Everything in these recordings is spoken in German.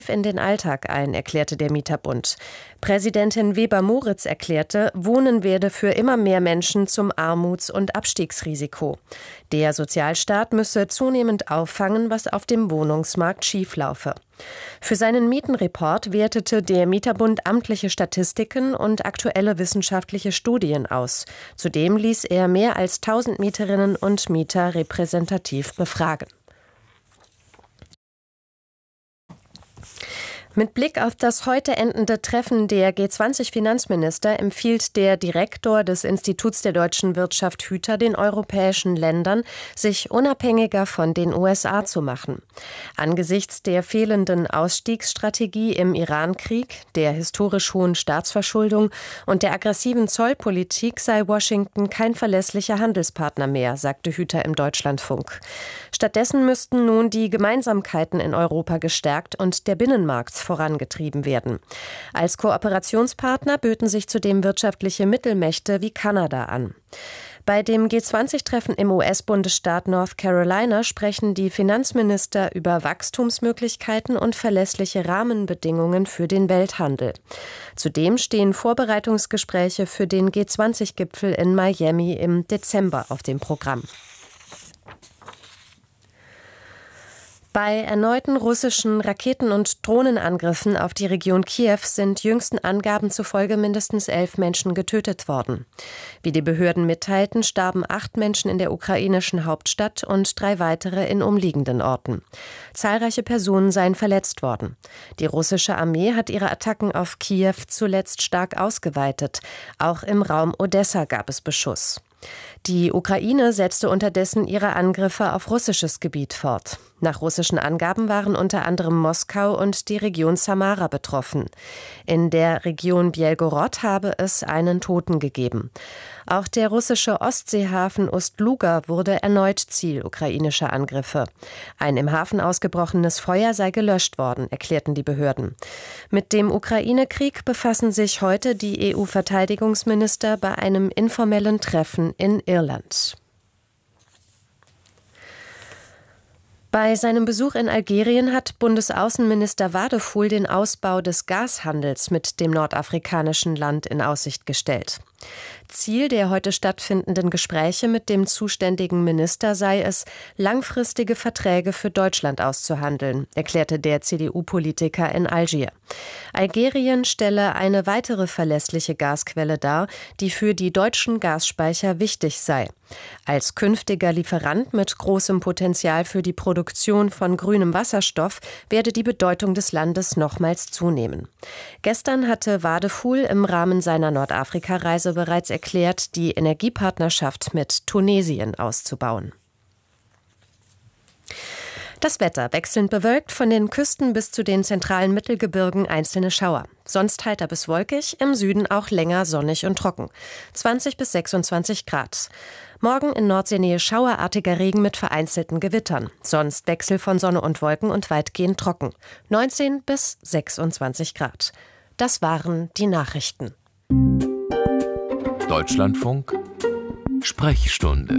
in den Alltag ein, erklärte der Mieterbund. Präsidentin Weber-Moritz erklärte, Wohnen werde für immer mehr Menschen zum Armuts- und Abstiegsrisiko. Der Sozialstaat müsse zunehmend auffangen, was auf dem Wohnungsmarkt schieflaufe. Für seinen Mietenreport wertete der Mieterbund amtliche Statistiken und aktuelle wissenschaftliche Studien aus. Zudem ließ er mehr als 1000 Mieterinnen und Mieter repräsentativ befragen. Mit Blick auf das heute endende Treffen der G20-Finanzminister empfiehlt der Direktor des Instituts der deutschen Wirtschaft Hüter den europäischen Ländern, sich unabhängiger von den USA zu machen. Angesichts der fehlenden Ausstiegsstrategie im Iran-Krieg, der historisch hohen Staatsverschuldung und der aggressiven Zollpolitik sei Washington kein verlässlicher Handelspartner mehr, sagte Hüter im Deutschlandfunk. Stattdessen müssten nun die Gemeinsamkeiten in Europa gestärkt und der Binnenmarkt vorangetrieben werden. Als Kooperationspartner böten sich zudem wirtschaftliche Mittelmächte wie Kanada an. Bei dem G20-Treffen im US-Bundesstaat North Carolina sprechen die Finanzminister über Wachstumsmöglichkeiten und verlässliche Rahmenbedingungen für den Welthandel. Zudem stehen Vorbereitungsgespräche für den G20-Gipfel in Miami im Dezember auf dem Programm. Bei erneuten russischen Raketen- und Drohnenangriffen auf die Region Kiew sind jüngsten Angaben zufolge mindestens 11 Menschen getötet worden. Wie die Behörden mitteilten, starben 8 Menschen in der ukrainischen Hauptstadt und 3 weitere in umliegenden Orten. Zahlreiche Personen seien verletzt worden. Die russische Armee hat ihre Attacken auf Kiew zuletzt stark ausgeweitet. Auch im Raum Odessa gab es Beschuss. Die Ukraine setzte unterdessen ihre Angriffe auf russisches Gebiet fort. Nach russischen Angaben waren unter anderem Moskau und die Region Samara betroffen. In der Region Bjelgorod habe es einen Toten gegeben. Auch der russische Ostseehafen Ust-Luga wurde erneut Ziel ukrainischer Angriffe. Ein im Hafen ausgebrochenes Feuer sei gelöscht worden, erklärten die Behörden. Mit dem Ukraine-Krieg befassen sich heute die EU-Verteidigungsminister bei einem informellen Treffen in Irland. Bei seinem Besuch in Algerien hat Bundesaußenminister Wadefuhl den Ausbau des Gashandels mit dem nordafrikanischen Land in Aussicht gestellt. Ziel der heute stattfindenden Gespräche mit dem zuständigen Minister sei es, langfristige Verträge für Deutschland auszuhandeln, erklärte der CDU-Politiker in Algier. Algerien stelle eine weitere verlässliche Gasquelle dar, die für die deutschen Gasspeicher wichtig sei. Als künftiger Lieferant mit großem Potenzial für die Produktion von grünem Wasserstoff werde die Bedeutung des Landes nochmals zunehmen. Gestern hatte Wadefuhl im Rahmen seiner Nordafrika-Reise bereits erklärt, die Energiepartnerschaft mit Tunesien auszubauen. Das Wetter wechselnd bewölkt, von den Küsten bis zu den zentralen Mittelgebirgen einzelne Schauer. Sonst heiter bis wolkig, im Süden auch länger sonnig und trocken. 20 bis 26 Grad. Morgen in Nordseenähe schauerartiger Regen mit vereinzelten Gewittern. Sonst Wechsel von Sonne und Wolken und weitgehend trocken. 19 bis 26 Grad. Das waren die Nachrichten. Deutschlandfunk Sprechstunde.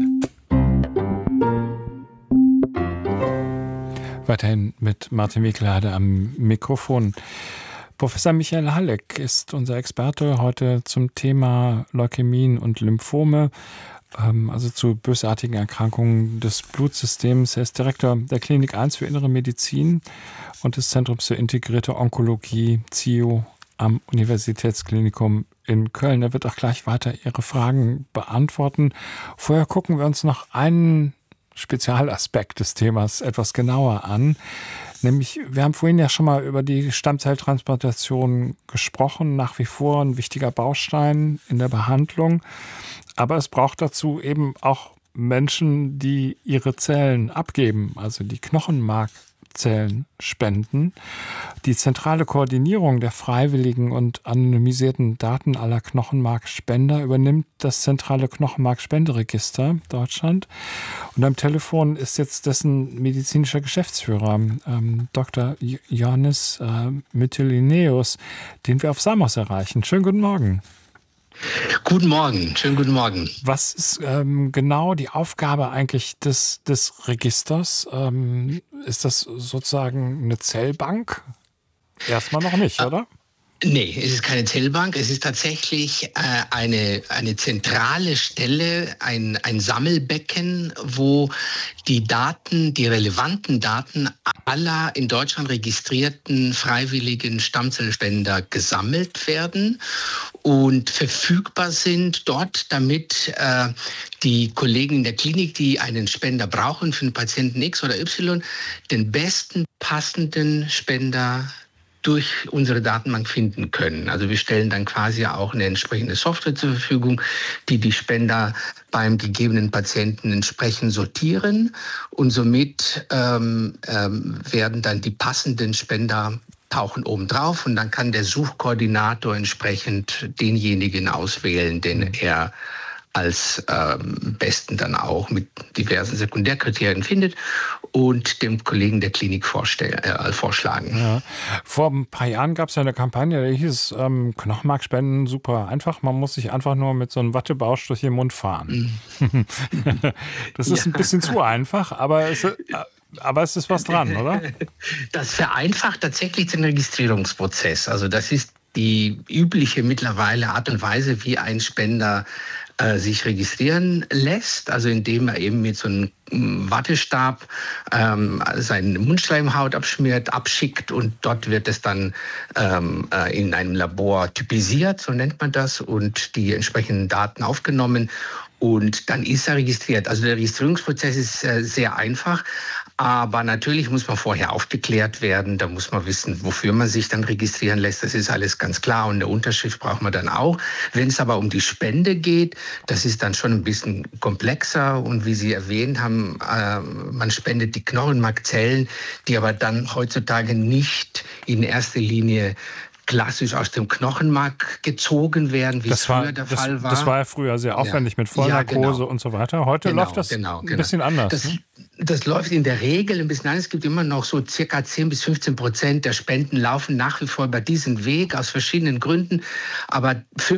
Weiterhin mit Martin Wiklade am Mikrofon. Professor Michael Halleck ist unser Experte heute zum Thema Leukämien und Lymphome, also zu bösartigen Erkrankungen des Blutsystems. Er ist Direktor der Klinik 1 für Innere Medizin und des Zentrums für integrierte Onkologie, ZIO, am Universitätsklinikum in Köln. Er wird auch gleich weiter Ihre Fragen beantworten. Vorher gucken wir uns noch einen Spezialaspekt des Themas etwas genauer an. Nämlich, wir haben vorhin ja schon mal über die Stammzelltransplantation gesprochen, nach wie vor ein wichtiger Baustein in der Behandlung. Aber es braucht dazu eben auch Menschen, die ihre Zellen abgeben, also die Knochenmarkzellen spenden. Die zentrale Koordinierung der freiwilligen und anonymisierten Daten aller Knochenmarkspender übernimmt das zentrale Knochenmarkspenderegister Deutschland. Und am Telefon ist jetzt dessen medizinischer Geschäftsführer, Dr. Ioannis Mytilineos, den wir auf Samos erreichen. Schönen guten Morgen. Guten Morgen, schönen guten Morgen. Was ist genau die Aufgabe eigentlich des Registers? Ist das sozusagen eine Zellbank? Erstmal noch nicht, oder? Nee, es ist keine Zellbank. Es ist tatsächlich eine zentrale Stelle, ein Sammelbecken, wo die Daten, die relevanten Daten aller in Deutschland registrierten freiwilligen Stammzellspender gesammelt werden und verfügbar sind dort, damit die Kollegen in der Klinik, die einen Spender brauchen für einen Patienten X oder Y, den besten passenden Spender durch unsere Datenbank finden können. Also wir stellen dann quasi auch eine entsprechende Software zur Verfügung, die die Spender beim gegebenen Patienten entsprechend sortieren und somit werden dann die passenden Spender tauchen oben drauf und dann kann der Suchkoordinator entsprechend denjenigen auswählen, den er als besten dann auch mit diversen Sekundärkriterien findet und dem Kollegen der Klinik vorschlagen. Ja. Vor ein paar Jahren gab es ja eine Kampagne, da hieß es Knochenmarkspenden super einfach, man muss sich einfach nur mit so einem Wattebausch durch den Mund fahren. Das ist ein bisschen zu einfach, aber es ist was dran, oder? Das vereinfacht tatsächlich den Registrierungsprozess. Also das ist die übliche mittlerweile Art und Weise, wie ein Spender sich registrieren lässt, also indem er eben mit so einem Wattestab seine Mundschleimhaut abschmiert, abschickt und dort wird es dann in einem Labor typisiert, so nennt man das, und die entsprechenden Daten aufgenommen und dann ist er registriert. Also der Registrierungsprozess ist sehr einfach, aber natürlich muss man vorher aufgeklärt werden, da muss man wissen, wofür man sich dann registrieren lässt, das ist alles ganz klar und eine Unterschrift braucht man dann auch. Wenn es aber um die Spende geht, das ist dann schon ein bisschen komplexer und wie Sie erwähnt haben, man spendet die Knochenmarkzellen, die aber dann heutzutage nicht in erster Linie klassisch aus dem Knochenmark gezogen werden, wie es früher der Fall war. Das war ja früher sehr aufwendig mit Vollnarkose und so weiter. Heute läuft das ein bisschen anders. Das läuft in der Regel ein bisschen anders. Es gibt immer noch so circa 10-15% der Spenden laufen nach wie vor über diesen Weg aus verschiedenen Gründen. Aber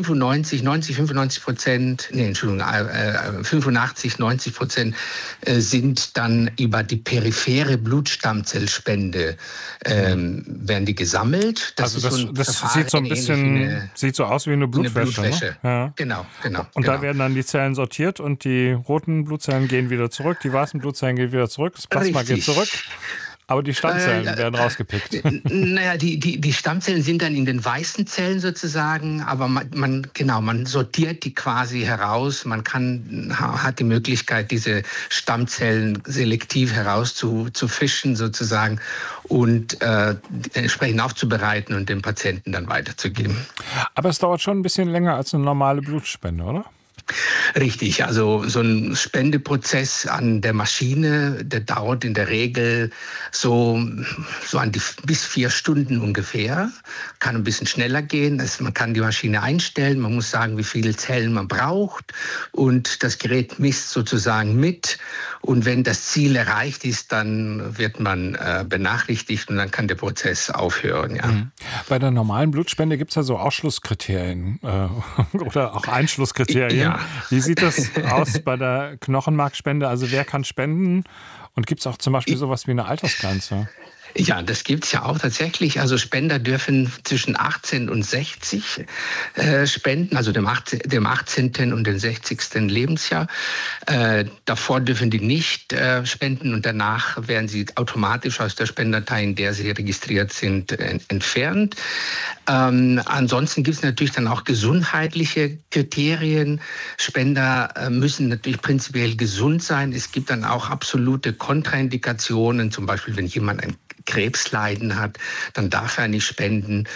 85-90% sind dann über die periphere Blutstammzellspende werden die gesammelt. Das sieht so ein bisschen sieht so aus wie eine Blutwäsche. Ne? Ja. Genau. Und da werden dann die Zellen sortiert und die roten Blutzellen gehen wieder zurück, die weißen Blutzellen gehen wieder zurück, das Plasma geht zurück. Aber die Stammzellen werden rausgepickt. Naja, die Stammzellen sind dann in den weißen Zellen sozusagen, aber man sortiert die quasi heraus. Man hat die Möglichkeit, diese Stammzellen selektiv herauszufischen sozusagen und entsprechend aufzubereiten und dem Patienten dann weiterzugeben. Aber es dauert schon ein bisschen länger als eine normale Blutspende, oder? Richtig, also so ein Spendeprozess an der Maschine, der dauert in der Regel so bis 4 Stunden ungefähr. Kann ein bisschen schneller gehen. Man kann die Maschine einstellen, man muss sagen, wie viele Zellen man braucht und das Gerät misst sozusagen mit. Und wenn das Ziel erreicht ist, dann wird man benachrichtigt und dann kann der Prozess aufhören. Ja. Bei der normalen Blutspende gibt es ja so Ausschlusskriterien oder auch Einschlusskriterien. Ja. Wie sieht das aus bei der Knochenmarkspende? Also wer kann spenden? Und gibt es auch zum Beispiel sowas wie eine Altersgrenze? Ja, das gibt's ja auch tatsächlich. Also Spender dürfen zwischen 18 und 60 spenden, also dem 18. und dem 60. Lebensjahr. Davor dürfen die nicht spenden und danach werden sie automatisch aus der Spenderdatei, in der sie registriert sind, entfernt. Ansonsten gibt's natürlich dann auch gesundheitliche Kriterien. Spender müssen natürlich prinzipiell gesund sein. Es gibt dann auch absolute Kontraindikationen, zum Beispiel wenn jemand ein Krebsleiden hat, dann darf er nicht spenden.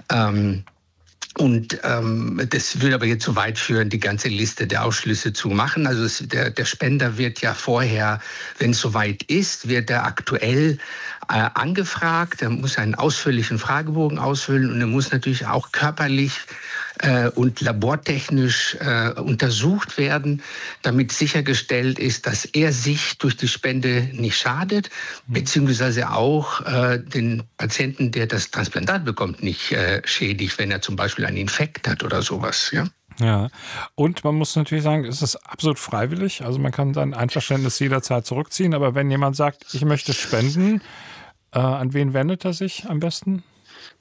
Das würde aber jetzt zu weit führen, die ganze Liste der Ausschlüsse zu machen. Also der Spender wird ja vorher, wenn es soweit ist, wird er aktuell angefragt. Er muss einen ausführlichen Fragebogen ausfüllen und er muss natürlich auch körperlich und labortechnisch untersucht werden, damit sichergestellt ist, dass er sich durch die Spende nicht schadet, beziehungsweise auch den Patienten, der das Transplantat bekommt, nicht schädigt, wenn er zum Beispiel einen Infekt hat oder sowas. Ja? Ja, und man muss natürlich sagen, es ist absolut freiwillig. Also man kann sein Einverständnis jederzeit zurückziehen. Aber wenn jemand sagt, ich möchte spenden, an wen wendet er sich am besten?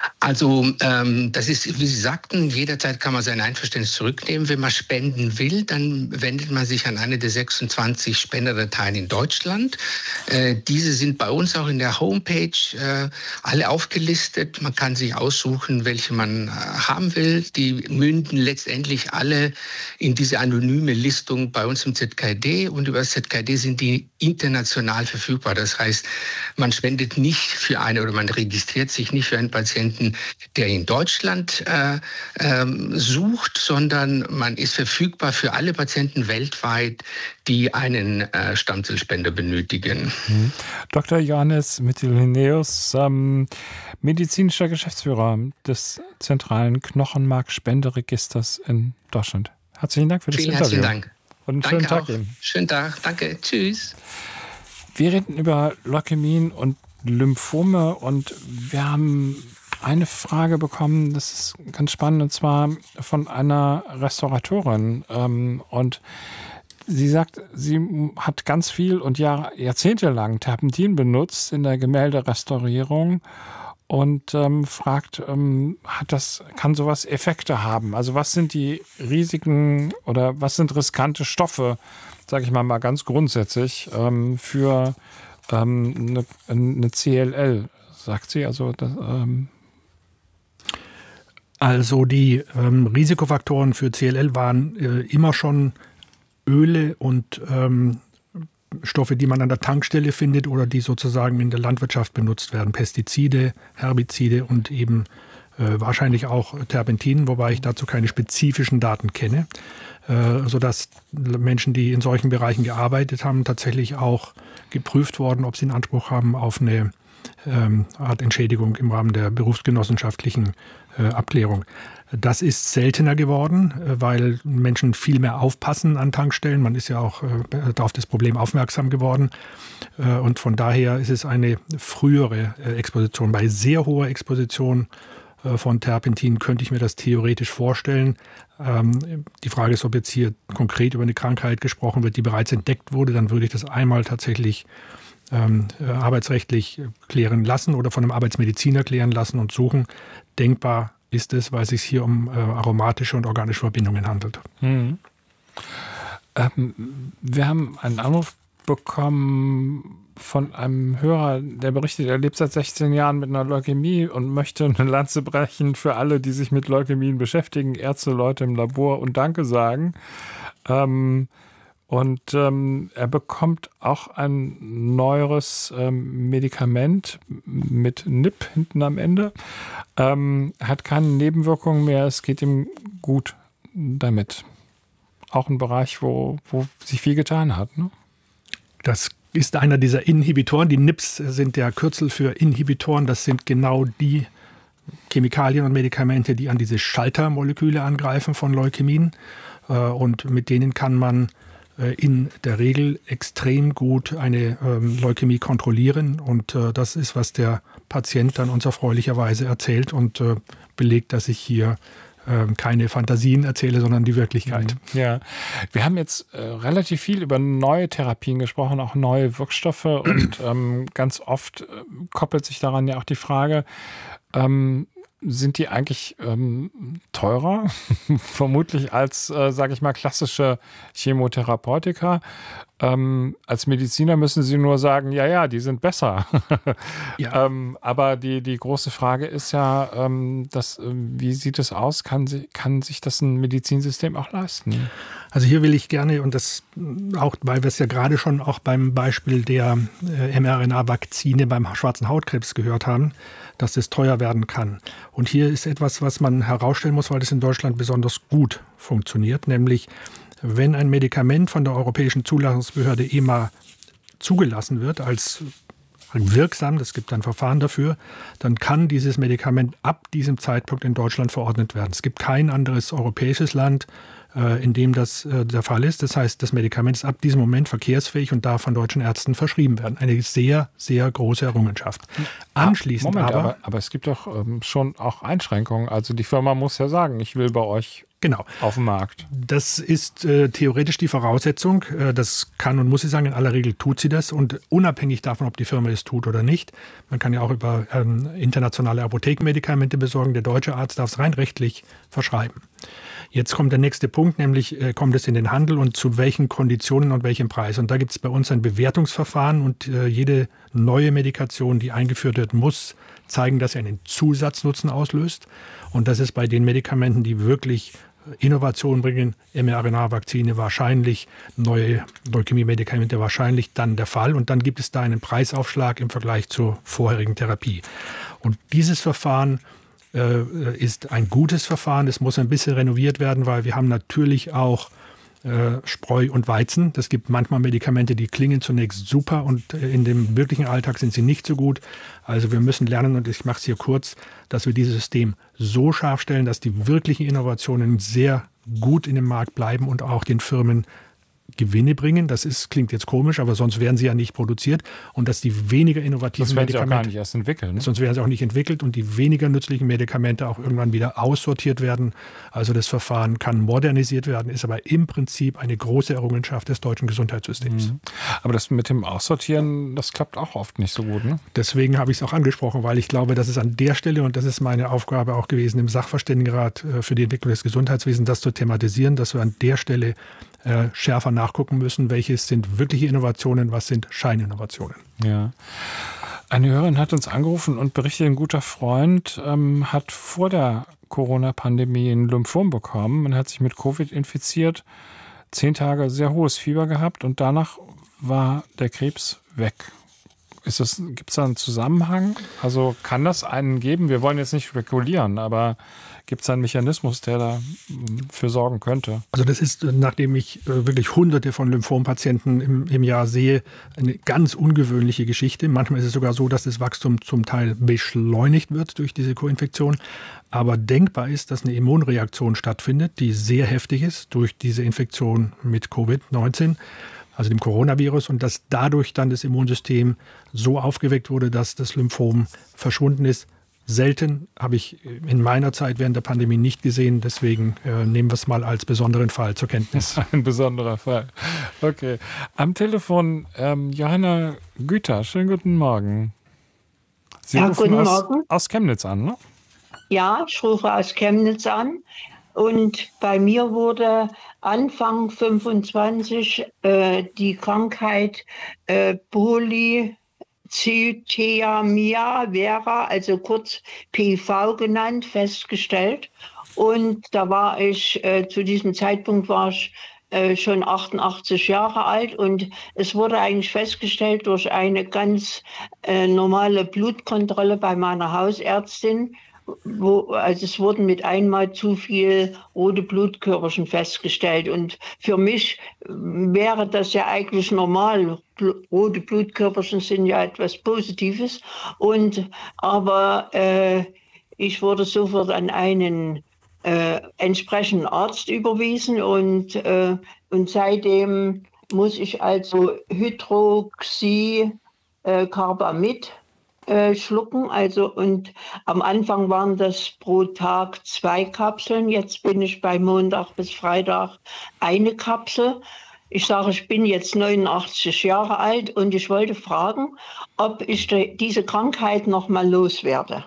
Also das ist, wie Sie sagten, jederzeit kann man sein Einverständnis zurücknehmen. Wenn man spenden will, dann wendet man sich an eine der 26 Spenderdateien in Deutschland. Diese sind bei uns auch in der Homepage alle aufgelistet. Man kann sich aussuchen, welche man haben will. Die münden letztendlich alle in diese anonyme Listung bei uns im ZKD. Und über das ZKD sind die international verfügbar. Das heißt, man spendet nicht für eine oder man registriert sich nicht für einen Patienten, der in Deutschland sucht, sondern man ist verfügbar für alle Patienten weltweit, die einen Stammzellspender benötigen. Dr. Johannes Mytilineus, medizinischer Geschäftsführer des zentralen Knochenmarkspenderegisters in Deutschland. Herzlichen Dank für das Interview. Vielen herzlichen Dank. Und einen schönen Tag Ihnen. Schönen Tag, danke, tschüss. Wir reden über Leukämien und Lymphome und wir haben eine Frage bekommen, das ist ganz spannend, und zwar von einer Restauratorin. Und sie sagt, sie hat ganz viel und jahrzehntelang Terpentin benutzt in der Gemälderestaurierung und fragt, kann sowas Effekte haben? Also was sind die Risiken oder was sind riskante Stoffe, sage ich mal ganz grundsätzlich, für eine CLL, sagt sie. Also die Risikofaktoren für CLL waren immer schon Öle und Stoffe, die man an der Tankstelle findet oder die sozusagen in der Landwirtschaft benutzt werden. Pestizide, Herbizide und eben wahrscheinlich auch Terpentin, wobei ich dazu keine spezifischen Daten kenne, sodass Menschen, die in solchen Bereichen gearbeitet haben, tatsächlich auch geprüft worden, ob sie einen Anspruch haben auf eine Art Entschädigung im Rahmen der berufsgenossenschaftlichen Abklärung. Das ist seltener geworden, weil Menschen viel mehr aufpassen an Tankstellen. Man ist ja auch auf das Problem aufmerksam geworden. Und von daher ist es eine frühere Exposition. Bei sehr hoher Exposition von Terpentin könnte ich mir das theoretisch vorstellen. Die Frage ist, ob jetzt hier konkret über eine Krankheit gesprochen wird, die bereits entdeckt wurde. Dann würde ich das einmal tatsächlich arbeitsrechtlich klären lassen oder von einem Arbeitsmediziner klären lassen und suchen. Denkbar ist es, weil es sich hier um aromatische und organische Verbindungen handelt. Wir haben einen Anruf bekommen von einem Hörer, der berichtet, er lebt seit 16 Jahren mit einer Leukämie und möchte eine Lanze brechen für alle, die sich mit Leukämien beschäftigen, Ärzte, Leute im Labor, und Danke sagen. Er bekommt auch ein neueres Medikament mit NIP hinten am Ende. Hat keine Nebenwirkungen mehr, es geht ihm gut damit. Auch ein Bereich, wo sich viel getan hat. Ne? Das ist einer dieser Inhibitoren. Die NIPs sind der Kürzel für Inhibitoren. Das sind genau die Chemikalien und Medikamente, die an diese Schaltermoleküle angreifen von Leukämien. Und mit denen kann man in der Regel extrem gut eine Leukämie kontrollieren. Und das ist, was der Patient dann uns erfreulicherweise erzählt und belegt, dass ich hier keine Fantasien erzähle, sondern die Wirklichkeit. Ja, wir haben jetzt relativ viel über neue Therapien gesprochen, auch neue Wirkstoffe. Und ganz oft koppelt sich daran ja auch die Frage, sind die eigentlich teurer, vermutlich als, sage ich mal, klassische Chemotherapeutika? Als Mediziner müssen Sie nur sagen, ja, die sind besser. Ja. Aber die große Frage ist ja, wie sieht es aus? Kann sich das ein Medizinsystem auch leisten? Also hier will ich gerne, und das auch, weil wir es ja gerade schon auch beim Beispiel der mRNA-Vakzine beim schwarzen Hautkrebs gehört haben, dass das teuer werden kann. Und hier ist etwas, was man herausstellen muss, weil das in Deutschland besonders gut funktioniert, nämlich wenn ein Medikament von der Europäischen Zulassungsbehörde EMA zugelassen wird als wirksam, es gibt ein Verfahren dafür, dann kann dieses Medikament ab diesem Zeitpunkt in Deutschland verordnet werden. Es gibt kein anderes europäisches Land, in dem das der Fall ist. Das heißt, das Medikament ist ab diesem Moment verkehrsfähig und darf von deutschen Ärzten verschrieben werden. Eine sehr, sehr große Errungenschaft. Anschließend aber es gibt doch schon auch Einschränkungen. Also die Firma muss ja sagen, ich will bei euch Genau. Auf dem Markt. Das ist theoretisch die Voraussetzung. Das kann und muss sie sagen. In aller Regel tut sie das. Und unabhängig davon, ob die Firma es tut oder nicht, man kann ja auch über internationale Apotheken Medikamente besorgen. Der deutsche Arzt darf es rein rechtlich verschreiben. Jetzt kommt der nächste Punkt, nämlich kommt es in den Handel und zu welchen Konditionen und welchem Preis. Und da gibt es bei uns ein Bewertungsverfahren und jede neue Medikation, die eingeführt wird, muss zeigen, dass sie einen Zusatznutzen auslöst. Und das ist bei den Medikamenten, die wirklich Innovationen bringen, mRNA-Vakzine wahrscheinlich, neue Leukämie-Medikamente wahrscheinlich dann der Fall. Und dann gibt es da einen Preisaufschlag im Vergleich zur vorherigen Therapie. Und dieses Verfahren ist ein gutes Verfahren. Es muss ein bisschen renoviert werden, weil wir haben natürlich auch Spreu und Weizen. Das gibt manchmal Medikamente, die klingen zunächst super und in dem wirklichen Alltag sind sie nicht so gut. Also wir müssen lernen, und ich mache es hier kurz, dass wir dieses System so scharf stellen, dass die wirklichen Innovationen sehr gut in dem Markt bleiben und auch den Firmen Gewinne bringen. Klingt jetzt komisch, aber sonst wären sie ja nicht produziert. Und dass die weniger innovativen Medikamente... Das werden sie auch gar Medikamente nicht erst entwickeln. Ne? Sonst wären sie auch nicht entwickelt und die weniger nützlichen Medikamente auch irgendwann wieder aussortiert werden. Also das Verfahren kann modernisiert werden, ist aber im Prinzip eine große Errungenschaft des deutschen Gesundheitssystems. Mhm. Aber das mit dem Aussortieren, das klappt auch oft nicht so gut, ne? Deswegen habe ich es auch angesprochen, weil ich glaube, dass es an der Stelle, und das ist meine Aufgabe auch gewesen im Sachverständigenrat für die Entwicklung des Gesundheitswesens, das zu thematisieren, dass wir an der Stelle schärfer nachgucken müssen, welches sind wirkliche Innovationen, was sind Scheininnovationen. Ja. Eine Hörerin hat uns angerufen und berichtet, ein guter Freund hat vor der Corona-Pandemie ein Lymphom bekommen. Man hat sich mit Covid infiziert, 10 Tage sehr hohes Fieber gehabt und danach war der Krebs weg. Gibt es da einen Zusammenhang? Also kann das einen geben? Wir wollen jetzt nicht spekulieren, aber gibt es einen Mechanismus, der dafür sorgen könnte? Also das ist, nachdem ich wirklich Hunderte von Lymphompatienten im Jahr sehe, eine ganz ungewöhnliche Geschichte. Manchmal ist es sogar so, dass das Wachstum zum Teil beschleunigt wird durch diese Co-Infektion. Aber denkbar ist, dass eine Immunreaktion stattfindet, die sehr heftig ist durch diese Infektion mit Covid-19. Also dem Coronavirus, und dass dadurch dann das Immunsystem so aufgeweckt wurde, dass das Lymphom verschwunden ist. Selten, habe ich in meiner Zeit während der Pandemie nicht gesehen. Deswegen nehmen wir es mal als besonderen Fall zur Kenntnis. Ein besonderer Fall. Okay. Am Telefon Johanna Güter. Schönen guten Morgen. Sie rufen guten Morgen. Aus Chemnitz an, ne? Ja, ich rufe aus Chemnitz an. Und bei mir wurde Anfang 25 die Krankheit Polycythemia vera, also kurz PIV genannt, festgestellt. Und da war ich, zu diesem Zeitpunkt war ich schon 88 Jahre alt, und es wurde eigentlich festgestellt durch eine ganz normale Blutkontrolle bei meiner Hausärztin. Also es wurden mit einmal zu viel rote Blutkörperchen festgestellt, und für mich wäre das ja eigentlich normal. Rote Blutkörperchen sind ja etwas Positives, aber ich wurde sofort an einen entsprechenden Arzt überwiesen, und seitdem muss ich also Hydroxycarbamid schlucken, und am Anfang waren das pro Tag 2 Kapseln, jetzt bin ich bei Montag bis Freitag 1 Kapsel. Ich sage, ich bin jetzt 89 Jahre alt und ich wollte fragen, ob ich diese Krankheit noch mal loswerde.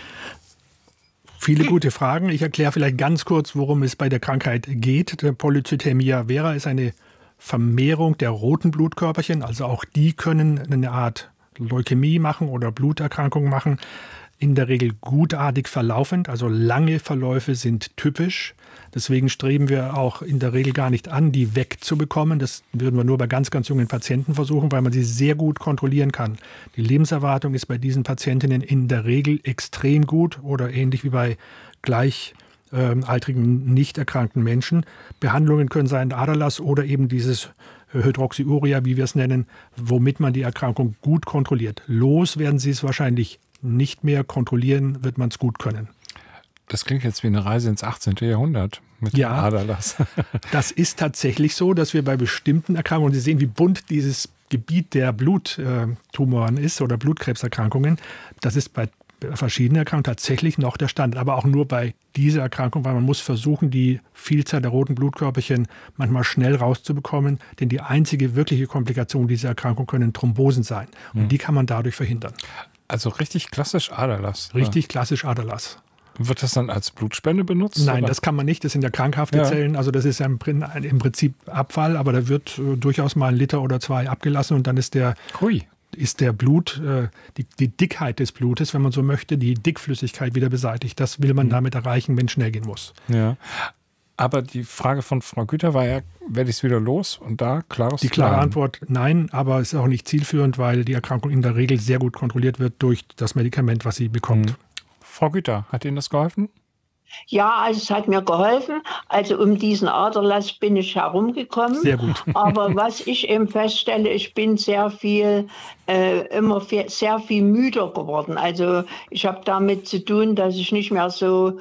Viele gute Fragen. Ich erkläre vielleicht ganz kurz, worum es bei der Krankheit geht. Der Polycythemia vera ist eine Vermehrung der roten Blutkörperchen, also auch die können eine Art Leukämie machen oder Bluterkrankungen machen, in der Regel gutartig verlaufend, also lange Verläufe sind typisch. Deswegen streben wir auch in der Regel gar nicht an, die wegzubekommen. Das würden wir nur bei ganz, ganz jungen Patienten versuchen, weil man sie sehr gut kontrollieren kann. Die Lebenserwartung ist bei diesen Patientinnen in der Regel extrem gut oder ähnlich wie bei gleichaltrigen, nicht erkrankten Menschen. Behandlungen können sein Aderlass oder eben dieses Hydroxyurea, wie wir es nennen, womit man die Erkrankung gut kontrolliert. Los werden Sie es wahrscheinlich nicht mehr, kontrollieren wird man es gut können. Das klingt jetzt wie eine Reise ins 18. Jahrhundert mit dem Aderlass. Das ist tatsächlich so, dass wir bei bestimmten Erkrankungen, Sie sehen, wie bunt dieses Gebiet der Bluttumoren ist oder Blutkrebserkrankungen, das ist bei verschiedene Erkrankungen tatsächlich noch der Standard, aber auch nur bei dieser Erkrankung, weil man muss versuchen, die Vielzahl der roten Blutkörperchen manchmal schnell rauszubekommen, denn die einzige wirkliche Komplikation dieser Erkrankung können Thrombosen sein und die kann man dadurch verhindern. Also richtig klassisch Aderlass. Richtig klassisch Aderlass. Wird das dann als Blutspende benutzt? Nein, oder? das kann man nicht. Das sind ja krankhafte Zellen. Also das ist ja im Prinzip Abfall, aber da wird durchaus mal 1 Liter oder 2 abgelassen und dann ist der Blut, die Dickheit des Blutes, wenn man so möchte, die Dickflüssigkeit wieder beseitigt. Das will man damit erreichen, wenn es schnell gehen muss. Ja. Aber die Frage von Frau Güter war ja, werde ich es wieder los? Und da klares Die klare Nein. Antwort nein, aber es ist auch nicht zielführend, weil die Erkrankung in der Regel sehr gut kontrolliert wird durch das Medikament, was sie bekommt. Frau Güter, hat Ihnen das geholfen? Ja, also es hat mir geholfen. Also um diesen Aderlass bin ich herumgekommen. Sehr gut. Aber was ich eben feststelle, ich bin sehr viel müder geworden. Also ich habe damit zu tun, dass ich nicht mehr so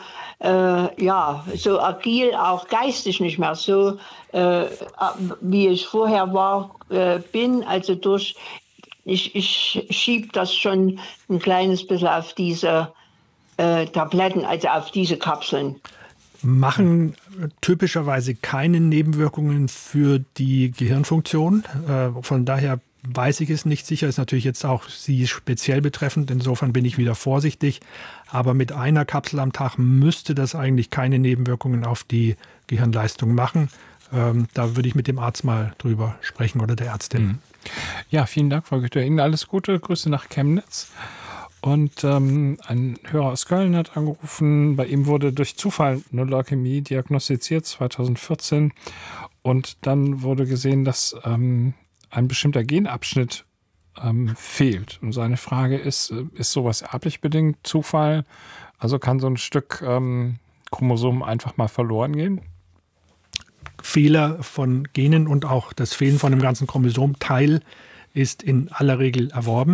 agil, auch geistig nicht mehr so, wie ich vorher bin. Also ich schiebe das schon ein kleines bisschen auf diese Tabletten, also auf diese Kapseln. Machen typischerweise keine Nebenwirkungen für die Gehirnfunktion. Von daher weiß ich es nicht sicher. Ist natürlich jetzt auch Sie speziell betreffend. Insofern bin ich wieder vorsichtig. Aber mit einer Kapsel am Tag müsste das eigentlich keine Nebenwirkungen auf die Gehirnleistung machen. Da würde ich mit dem Arzt mal drüber sprechen oder der Ärztin. Ja, vielen Dank, Frau Güter. Ihnen alles Gute. Grüße nach Chemnitz. Und ein Hörer aus Köln hat angerufen, bei ihm wurde durch Zufall eine Leukämie diagnostiziert, 2014. Und dann wurde gesehen, dass ein bestimmter Genabschnitt fehlt. Und seine Frage ist sowas erblich bedingt, Zufall? Also kann so ein Stück Chromosom einfach mal verloren gehen? Fehler von Genen und auch das Fehlen von einem ganzen Chromosomteil ist in aller Regel erworben.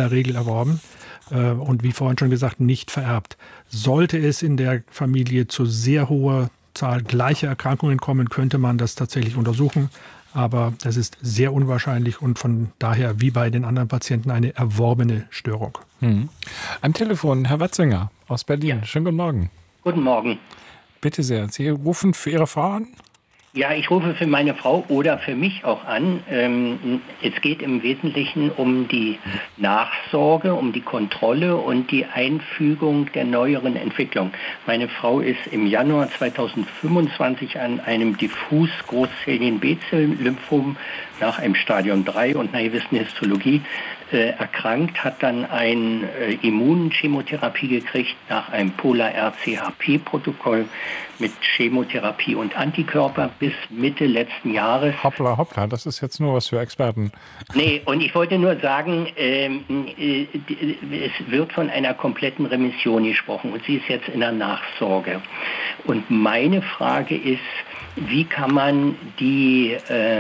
Und wie vorhin schon gesagt, nicht vererbt. Sollte es in der Familie zu sehr hoher Zahl gleicher Erkrankungen kommen, könnte man das tatsächlich untersuchen. Aber das ist sehr unwahrscheinlich und von daher, wie bei den anderen Patienten, eine erworbene Störung. Am Telefon Herr Watzinger aus Berlin. Ja. Schönen guten Morgen. Guten Morgen. Bitte sehr. Sie rufen für Ihre Frau an? Ja, ich rufe für meine Frau oder für mich auch an. Es geht im Wesentlichen um die Nachsorge, um die Kontrolle und die Einfügung der neueren Entwicklung. Meine Frau ist im Januar 2025 an einem diffus großzelligen B-Zell-Lymphom nach einem Stadium 3 und einer gewissen Histologie erkrankt, hat dann eine Immunchemotherapie gekriegt nach einem Polar-RCHP-Protokoll mit Chemotherapie und Antikörper bis Mitte letzten Jahres. Hoppla, das ist jetzt nur was für Experten. Nee, und ich wollte nur sagen, es wird von einer kompletten Remission gesprochen und sie ist jetzt in der Nachsorge. Und meine Frage ist, wie kann man die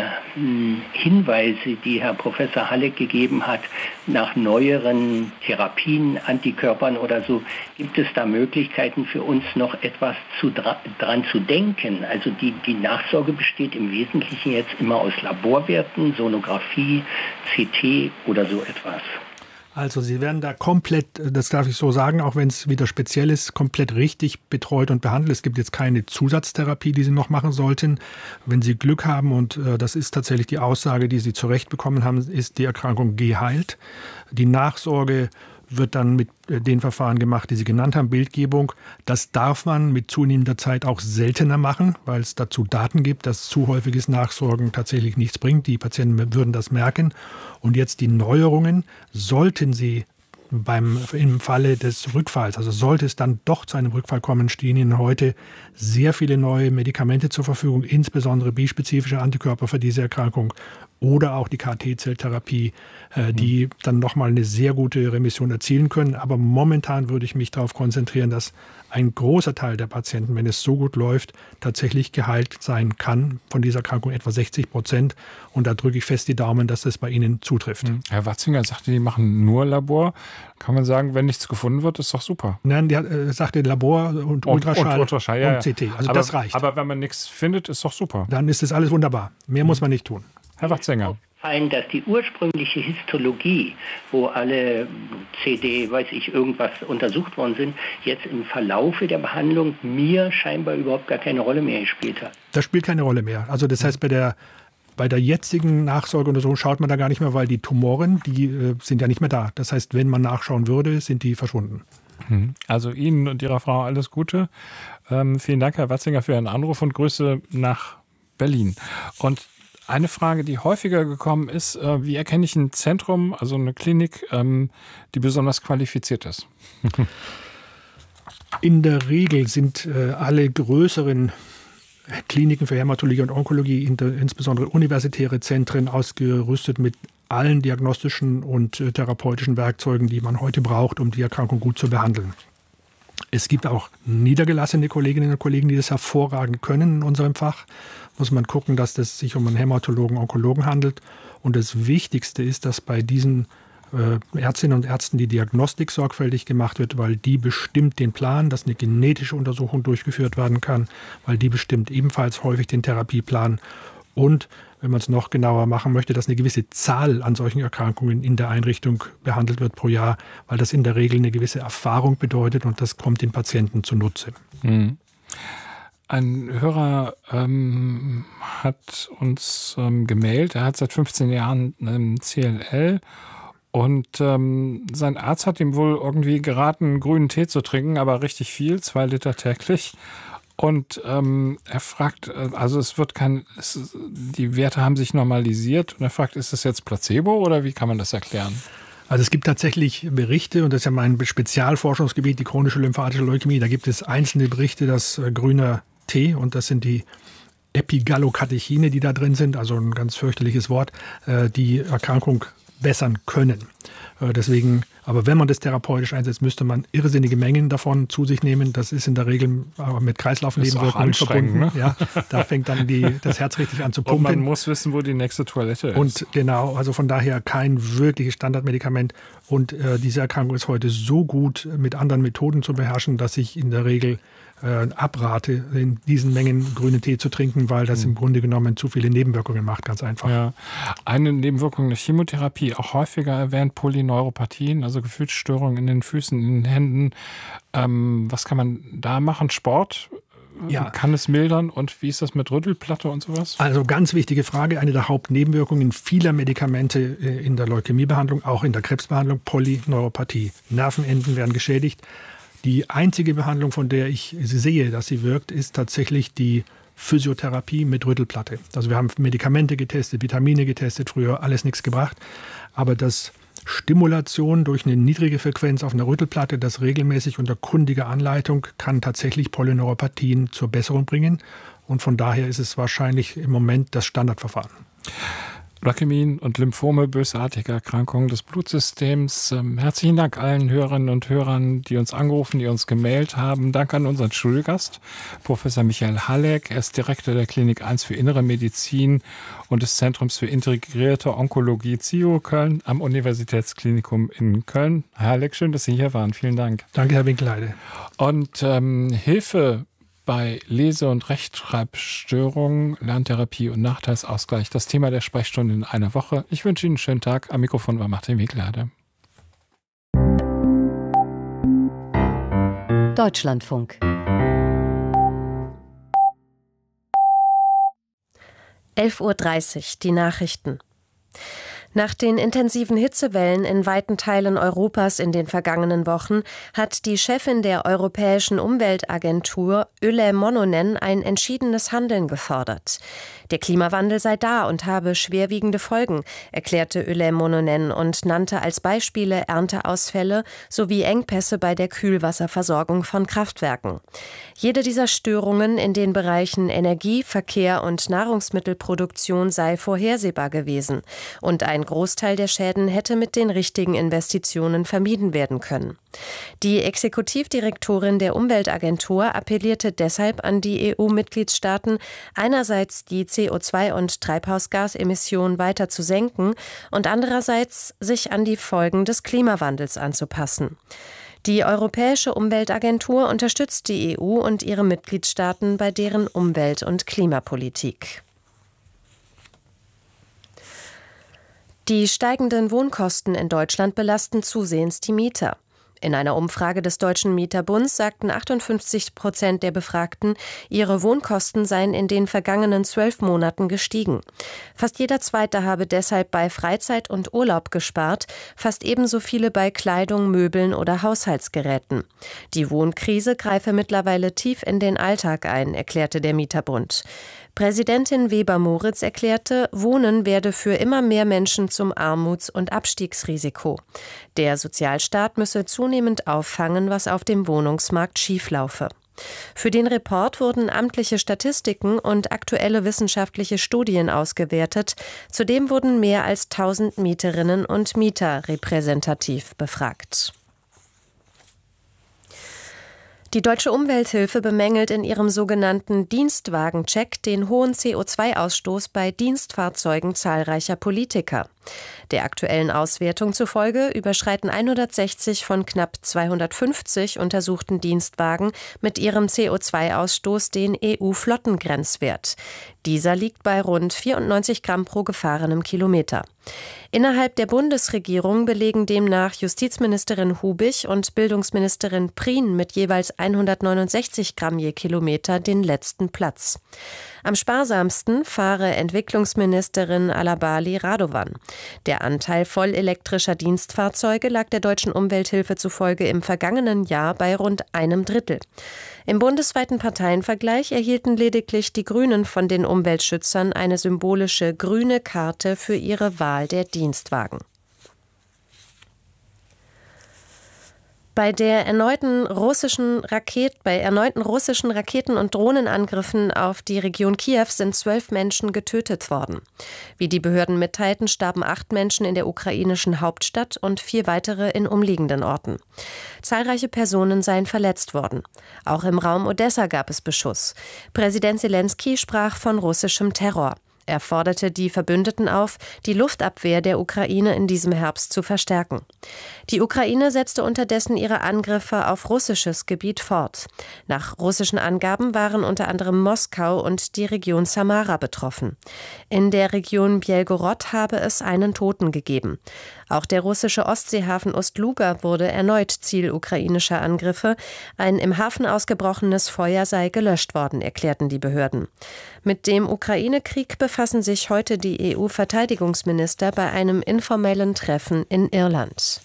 Hinweise, die Herr Professor Halleck gegeben hat, nach neueren Therapien, Antikörpern oder so, gibt es da Möglichkeiten für uns noch etwas dran zu denken? Also die Nachsorge besteht im Wesentlichen jetzt immer aus Laborwerten, Sonographie, CT oder so etwas. Also Sie werden da komplett, das darf ich so sagen, auch wenn es wieder speziell ist, komplett richtig betreut und behandelt. Es gibt jetzt keine Zusatztherapie, die Sie noch machen sollten. Wenn Sie Glück haben, und das ist tatsächlich die Aussage, die Sie zurecht bekommen haben, ist die Erkrankung geheilt. Die Nachsorge wird dann mit den Verfahren gemacht, die Sie genannt haben, Bildgebung. Das darf man mit zunehmender Zeit auch seltener machen, weil es dazu Daten gibt, dass zu häufiges Nachsorgen tatsächlich nichts bringt. Die Patienten würden das merken. Und jetzt die Neuerungen, sollten Sie im Falle des Rückfalls, also sollte es dann doch zu einem Rückfall kommen, stehen Ihnen heute sehr viele neue Medikamente zur Verfügung, insbesondere bispezifische Antikörper für diese Erkrankung oder auch die KT-Zelltherapie, die dann nochmal eine sehr gute Remission erzielen können. Aber momentan würde ich mich darauf konzentrieren, dass ein großer Teil der Patienten, wenn es so gut läuft, tatsächlich geheilt sein kann von dieser Erkrankung, etwa 60%. Und da drücke ich fest die Daumen, dass das bei Ihnen zutrifft. Herr Watzinger sagte, die machen nur Labor. Kann man sagen, wenn nichts gefunden wird, ist doch super. Nein, der sagte Labor und Ultraschall und CT. Also das reicht. Aber wenn man nichts findet, ist doch super. Dann ist das alles wunderbar. Mehr muss man nicht tun. Herr Watzinger, fallen, dass die ursprüngliche Histologie, wo alle irgendwas untersucht worden sind, jetzt im Verlaufe der Behandlung mir scheinbar überhaupt gar keine Rolle mehr gespielt hat. Das spielt keine Rolle mehr. Also das heißt, bei der jetzigen Nachsorgeuntersuchung schaut man da gar nicht mehr, weil die Tumoren, die sind ja nicht mehr da. Das heißt, wenn man nachschauen würde, sind die verschwunden. Also Ihnen und Ihrer Frau alles Gute. Vielen Dank, Herr Watzinger, für Ihren Anruf und Grüße nach Berlin. Und eine Frage, die häufiger gekommen ist, wie erkenne ich ein Zentrum, also eine Klinik, die besonders qualifiziert ist? In der Regel sind alle größeren Kliniken für Hämatologie und Onkologie, insbesondere universitäre Zentren, ausgerüstet mit allen diagnostischen und therapeutischen Werkzeugen, die man heute braucht, um die Erkrankung gut zu behandeln. Es gibt auch niedergelassene Kolleginnen und Kollegen, die das hervorragend können in unserem Fach. Muss man gucken, dass es sich um einen Hämatologen, Onkologen handelt. Und das Wichtigste ist, dass bei diesen Ärztinnen und Ärzten die Diagnostik sorgfältig gemacht wird, weil die bestimmt den Plan, dass eine genetische Untersuchung durchgeführt werden kann, weil die bestimmt ebenfalls häufig den Therapieplan. Und wenn man es noch genauer machen möchte, dass eine gewisse Zahl an solchen Erkrankungen in der Einrichtung behandelt wird pro Jahr, weil das in der Regel eine gewisse Erfahrung bedeutet und das kommt den Patienten zunutze. Ein Hörer hat uns gemailt, er hat seit 15 Jahren CLL und sein Arzt hat ihm wohl irgendwie geraten, grünen Tee zu trinken, aber richtig viel, 2 Liter täglich. Und er fragt, also die Werte haben sich normalisiert und er fragt, ist das jetzt Placebo oder wie kann man das erklären? Also es gibt tatsächlich Berichte, und das ist ja mein Spezialforschungsgebiet, die chronische lymphatische Leukämie, da gibt es einzelne Berichte, dass grüner Tee, und das sind die Epigallokatechine, die da drin sind, also ein ganz fürchterliches Wort, die Erkrankung bessern können. Deswegen, aber wenn man das therapeutisch einsetzt, müsste man irrsinnige Mengen davon zu sich nehmen. Das ist in der Regel mit Kreislaufnebenwirkungen verbunden. Ne? Ja, da fängt dann das Herz richtig an zu pumpen. Und man muss wissen, wo die nächste Toilette ist. Und genau, also von daher kein wirkliches Standardmedikament. Und diese Erkrankung ist heute so gut mit anderen Methoden zu beherrschen, dass ich in der Regel abrate, in diesen Mengen grünen Tee zu trinken, weil das im Grunde genommen zu viele Nebenwirkungen macht, ganz einfach. Ja. Eine Nebenwirkung der Chemotherapie, auch häufiger erwähnt, Polyneuropathien, also Gefühlsstörungen in den Füßen, in den Händen. Was kann man da machen? Sport? Ja. Kann es mildern? Und wie ist das mit Rüttelplatte und sowas? Also ganz wichtige Frage. Eine der Hauptnebenwirkungen vieler Medikamente in der Leukämiebehandlung, auch in der Krebsbehandlung, Polyneuropathie. Nervenenden werden geschädigt. Die einzige Behandlung, von der ich sehe, dass sie wirkt, ist tatsächlich die Physiotherapie mit Rüttelplatte. Also wir haben Medikamente getestet, Vitamine getestet, früher alles nichts gebracht. Aber das Stimulation durch eine niedrige Frequenz auf einer Rüttelplatte, das regelmäßig unter kundiger Anleitung, kann tatsächlich Polyneuropathien zur Besserung bringen. Und von daher ist es wahrscheinlich im Moment das Standardverfahren. Leukämien und Lymphome, bösartige Erkrankungen des Blutsystems. Herzlichen Dank allen Hörerinnen und Hörern, die uns angerufen, die uns gemailt haben. Dank an unseren Studiogast, Professor Michael Halleck. Er ist Direktor der Klinik 1 für Innere Medizin und des Zentrums für integrierte Onkologie ZIO Köln am Universitätsklinikum in Köln. Herr Halleck, schön, dass Sie hier waren. Vielen Dank. Danke, Herr Winkelheide. Und Hilfe bei Lese- und Rechtschreibstörungen, Lerntherapie und Nachteilsausgleich. Das Thema der Sprechstunde in einer Woche. Ich wünsche Ihnen einen schönen Tag. Am Mikrofon war Martin Winkelheide. Deutschlandfunk. 11:30 Uhr, die Nachrichten. Nach den intensiven Hitzewellen in weiten Teilen Europas in den vergangenen Wochen hat die Chefin der Europäischen Umweltagentur, Yle Mononen, ein entschiedenes Handeln gefordert. Der Klimawandel sei da und habe schwerwiegende Folgen, erklärte Yle Mononen und nannte als Beispiele Ernteausfälle sowie Engpässe bei der Kühlwasserversorgung von Kraftwerken. Jede dieser Störungen in den Bereichen Energie, Verkehr und Nahrungsmittelproduktion sei vorhersehbar gewesen und ein Großteil der Schäden hätte mit den richtigen Investitionen vermieden werden können. Die Exekutivdirektorin der Umweltagentur appellierte deshalb an die EU-Mitgliedstaaten, einerseits die CO2- und Treibhausgasemissionen weiter zu senken und andererseits sich an die Folgen des Klimawandels anzupassen. Die Europäische Umweltagentur unterstützt die EU und ihre Mitgliedstaaten bei deren Umwelt- und Klimapolitik. Die steigenden Wohnkosten in Deutschland belasten zusehends die Mieter. In einer Umfrage des Deutschen Mieterbunds sagten 58% der Befragten, ihre Wohnkosten seien in den vergangenen 12 Monaten gestiegen. Fast jeder Zweite habe deshalb bei Freizeit und Urlaub gespart, fast ebenso viele bei Kleidung, Möbeln oder Haushaltsgeräten. Die Wohnkrise greife mittlerweile tief in den Alltag ein, erklärte der Mieterbund. Präsidentin Weber-Moritz erklärte, Wohnen werde für immer mehr Menschen zum Armuts- und Abstiegsrisiko. Der Sozialstaat müsse zunehmend auffangen, was auf dem Wohnungsmarkt schieflaufe. Für den Report wurden amtliche Statistiken und aktuelle wissenschaftliche Studien ausgewertet. Zudem wurden mehr als 1000 Mieterinnen und Mieter repräsentativ befragt. Die Deutsche Umwelthilfe bemängelt in ihrem sogenannten Dienstwagencheck den hohen CO2-Ausstoß bei Dienstfahrzeugen zahlreicher Politiker. Der aktuellen Auswertung zufolge überschreiten 160 von knapp 250 untersuchten Dienstwagen mit ihrem CO2-Ausstoß den EU-Flottengrenzwert. Dieser liegt bei rund 94 Gramm pro gefahrenem Kilometer. Innerhalb der Bundesregierung belegen demnach Justizministerin Hubich und Bildungsministerin Prien mit jeweils 169 Gramm je Kilometer den letzten Platz. Am sparsamsten fahre Entwicklungsministerin Alabali Radovan. Der Anteil vollelektrischer Dienstfahrzeuge lag der Deutschen Umwelthilfe zufolge im vergangenen Jahr bei rund 1/3. Im bundesweiten Parteienvergleich erhielten lediglich die Grünen von den Umweltschützern eine symbolische grüne Karte für ihre Wahl der Dienstwagen. Bei erneuten russischen Raketen- und Drohnenangriffen auf die Region Kiew sind 12 Menschen getötet worden. Wie die Behörden mitteilten, starben 8 Menschen in der ukrainischen Hauptstadt und 4 weitere in umliegenden Orten. Zahlreiche Personen seien verletzt worden. Auch im Raum Odessa gab es Beschuss. Präsident Zelensky sprach von russischem Terror. Er forderte die Verbündeten auf, die Luftabwehr der Ukraine in diesem Herbst zu verstärken. Die Ukraine setzte unterdessen ihre Angriffe auf russisches Gebiet fort. Nach russischen Angaben waren unter anderem Moskau und die Region Samara betroffen. In der Region Bjelgorod habe es einen Toten gegeben. Auch der russische Ostseehafen Ust-Luga wurde erneut Ziel ukrainischer Angriffe. Ein im Hafen ausgebrochenes Feuer sei gelöscht worden, erklärten die Behörden. Mit dem Ukraine-Krieg befassen sich heute die EU-Verteidigungsminister bei einem informellen Treffen in Irland.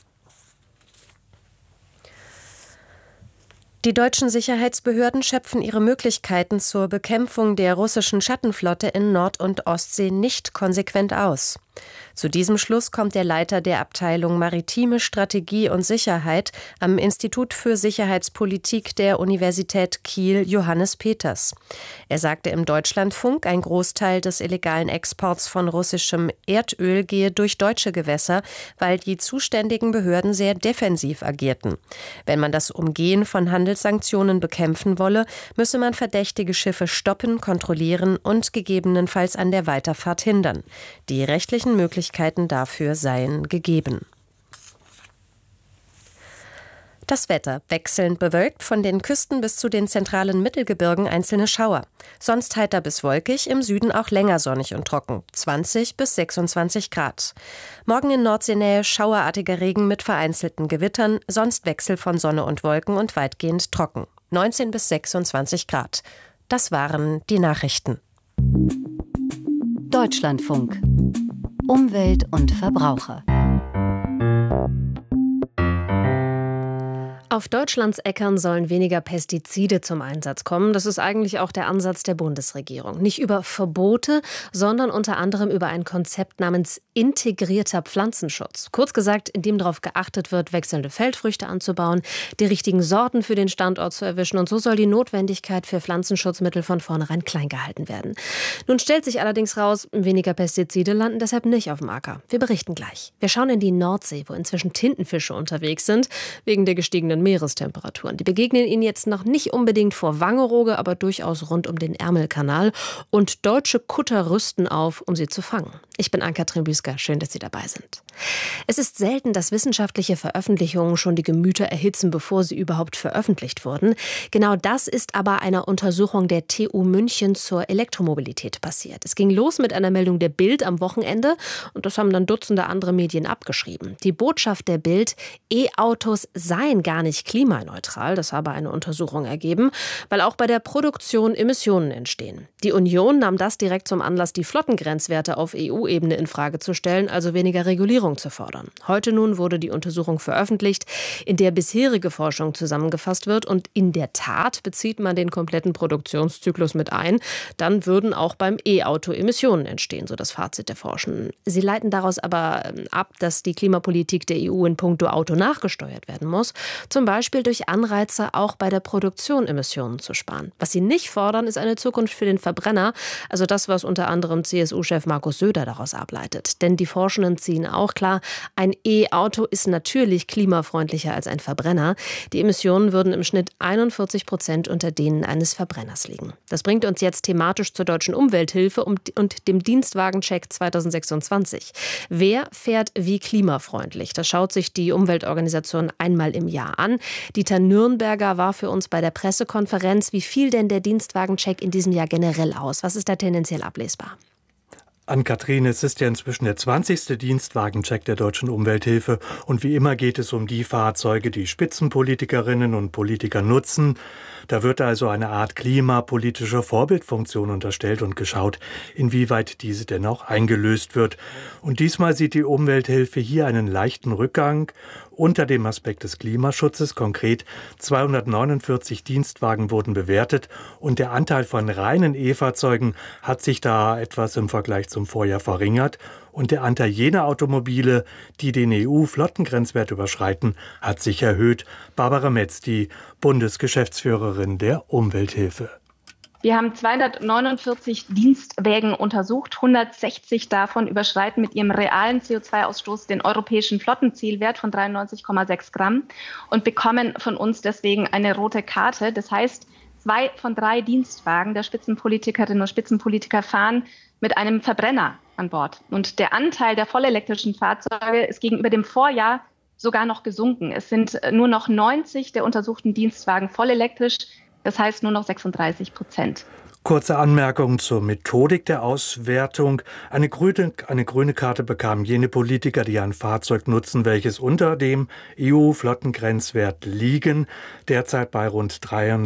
Die deutschen Sicherheitsbehörden schöpfen ihre Möglichkeiten zur Bekämpfung der russischen Schattenflotte in Nord- und Ostsee nicht konsequent aus. Zu diesem Schluss kommt der Leiter der Abteilung Maritime Strategie und Sicherheit am Institut für Sicherheitspolitik der Universität Kiel, Johannes Peters. Er sagte im Deutschlandfunk, ein Großteil des illegalen Exports von russischem Erdöl gehe durch deutsche Gewässer, weil die zuständigen Behörden sehr defensiv agierten. Wenn man das Umgehen von Handelssanktionen bekämpfen wolle, müsse man verdächtige Schiffe stoppen, kontrollieren und gegebenenfalls an der Weiterfahrt hindern. Die rechtlichen Möglichkeiten dafür seien gegeben. Das Wetter: wechselnd bewölkt, von den Küsten bis zu den zentralen Mittelgebirgen einzelne Schauer. Sonst heiter bis wolkig, im Süden auch länger sonnig und trocken, 20 bis 26 Grad. Morgen in Nordseenähe schauerartiger Regen mit vereinzelten Gewittern, sonst Wechsel von Sonne und Wolken und weitgehend trocken, 19 bis 26 Grad. Das waren die Nachrichten. Deutschlandfunk. Umwelt und Verbraucher. Auf Deutschlands Äckern sollen weniger Pestizide zum Einsatz kommen. Das ist eigentlich auch der Ansatz der Bundesregierung. Nicht über Verbote, sondern unter anderem über ein Konzept namens integrierter Pflanzenschutz. Kurz gesagt, in dem darauf geachtet wird, wechselnde Feldfrüchte anzubauen, die richtigen Sorten für den Standort zu erwischen. Und so soll die Notwendigkeit für Pflanzenschutzmittel von vornherein klein gehalten werden. Nun stellt sich allerdings raus, weniger Pestizide landen deshalb nicht auf dem Acker. Wir berichten gleich. Wir schauen in die Nordsee, wo inzwischen Tintenfische unterwegs sind. Wegen der gestiegenen Meerestemperaturen. Die begegnen ihnen jetzt noch nicht unbedingt vor Wangerooge, aber durchaus rund um den Ärmelkanal. Und deutsche Kutter rüsten auf, um sie zu fangen. Ich bin Ann-Kathrin Büsker. Schön, dass Sie dabei sind. Es ist selten, dass wissenschaftliche Veröffentlichungen schon die Gemüter erhitzen, bevor sie überhaupt veröffentlicht wurden. Genau das ist aber einer Untersuchung der TU München zur Elektromobilität passiert. Es ging los mit einer Meldung der Bild am Wochenende und das haben dann Dutzende andere Medien abgeschrieben. Die Botschaft der Bild: E-Autos seien gar nicht klimaneutral, das habe eine Untersuchung ergeben, weil auch bei der Produktion Emissionen entstehen. Die Union nahm das direkt zum Anlass, die Flottengrenzwerte auf EU-Ebene in Frage zu stellen, also weniger Regulierung zu fordern. Heute nun wurde die Untersuchung veröffentlicht, in der bisherige Forschung zusammengefasst wird, und in der Tat bezieht man den kompletten Produktionszyklus mit ein. Dann würden auch beim E-Auto Emissionen entstehen, so das Fazit der Forschenden. Sie leiten daraus aber ab, dass die Klimapolitik der EU in puncto Auto nachgesteuert werden muss, zum Beispiel durch Anreize, auch bei der Produktion Emissionen zu sparen. Was sie nicht fordern, ist eine Zukunft für den Verbrenner, also das, was unter anderem CSU-Chef Markus Söder daraus ableitet. Denn die Forschenden ziehen auch klar, ein E-Auto ist natürlich klimafreundlicher als ein Verbrenner. Die Emissionen würden im Schnitt 41% unter denen eines Verbrenners liegen. Das bringt uns jetzt thematisch zur deutschen Umwelthilfe und dem Dienstwagencheck 2026. Wer fährt wie klimafreundlich? Das schaut sich die Umweltorganisation einmal im Jahr an. Dieter Nürnberger war für uns bei der Pressekonferenz. Wie fiel denn der Dienstwagencheck in diesem Jahr generell aus? Was ist da tendenziell ablesbar? Ann-Kathrin, es ist ja inzwischen der 20. Dienstwagencheck der deutschen Umwelthilfe und wie immer geht es um die Fahrzeuge, die Spitzenpolitikerinnen und Politiker nutzen. Da wird also eine Art klimapolitische Vorbildfunktion unterstellt und geschaut, inwieweit diese denn auch eingelöst wird. Und diesmal sieht die Umwelthilfe hier einen leichten Rückgang unter dem Aspekt des Klimaschutzes. Konkret 249 Dienstwagen wurden bewertet und der Anteil von reinen E-Fahrzeugen hat sich da etwas im Vergleich zum Vorjahr verringert. Und der Anteil jener Automobile, die den EU-Flottengrenzwert überschreiten, hat sich erhöht. Barbara Metz, die Bundesgeschäftsführerin der Umwelthilfe. Wir haben 249 Dienstwägen untersucht. 160 davon überschreiten mit ihrem realen CO2-Ausstoß den europäischen Flottenzielwert von 93,6 Gramm und bekommen von uns deswegen eine rote Karte. Das heißt, 2 von 3 Dienstwagen der Spitzenpolitikerinnen und Spitzenpolitiker fahren mit einem Verbrenner an Bord. Und der Anteil der vollelektrischen Fahrzeuge ist gegenüber dem Vorjahr sogar noch gesunken. Es sind nur noch 90 der untersuchten Dienstwagen vollelektrisch, das heißt nur noch 36%. Kurze Anmerkung zur Methodik der Auswertung. Eine grüne Karte bekamen jene Politiker, die ein Fahrzeug nutzen, welches unter dem EU-Flottengrenzwert liegen, derzeit bei rund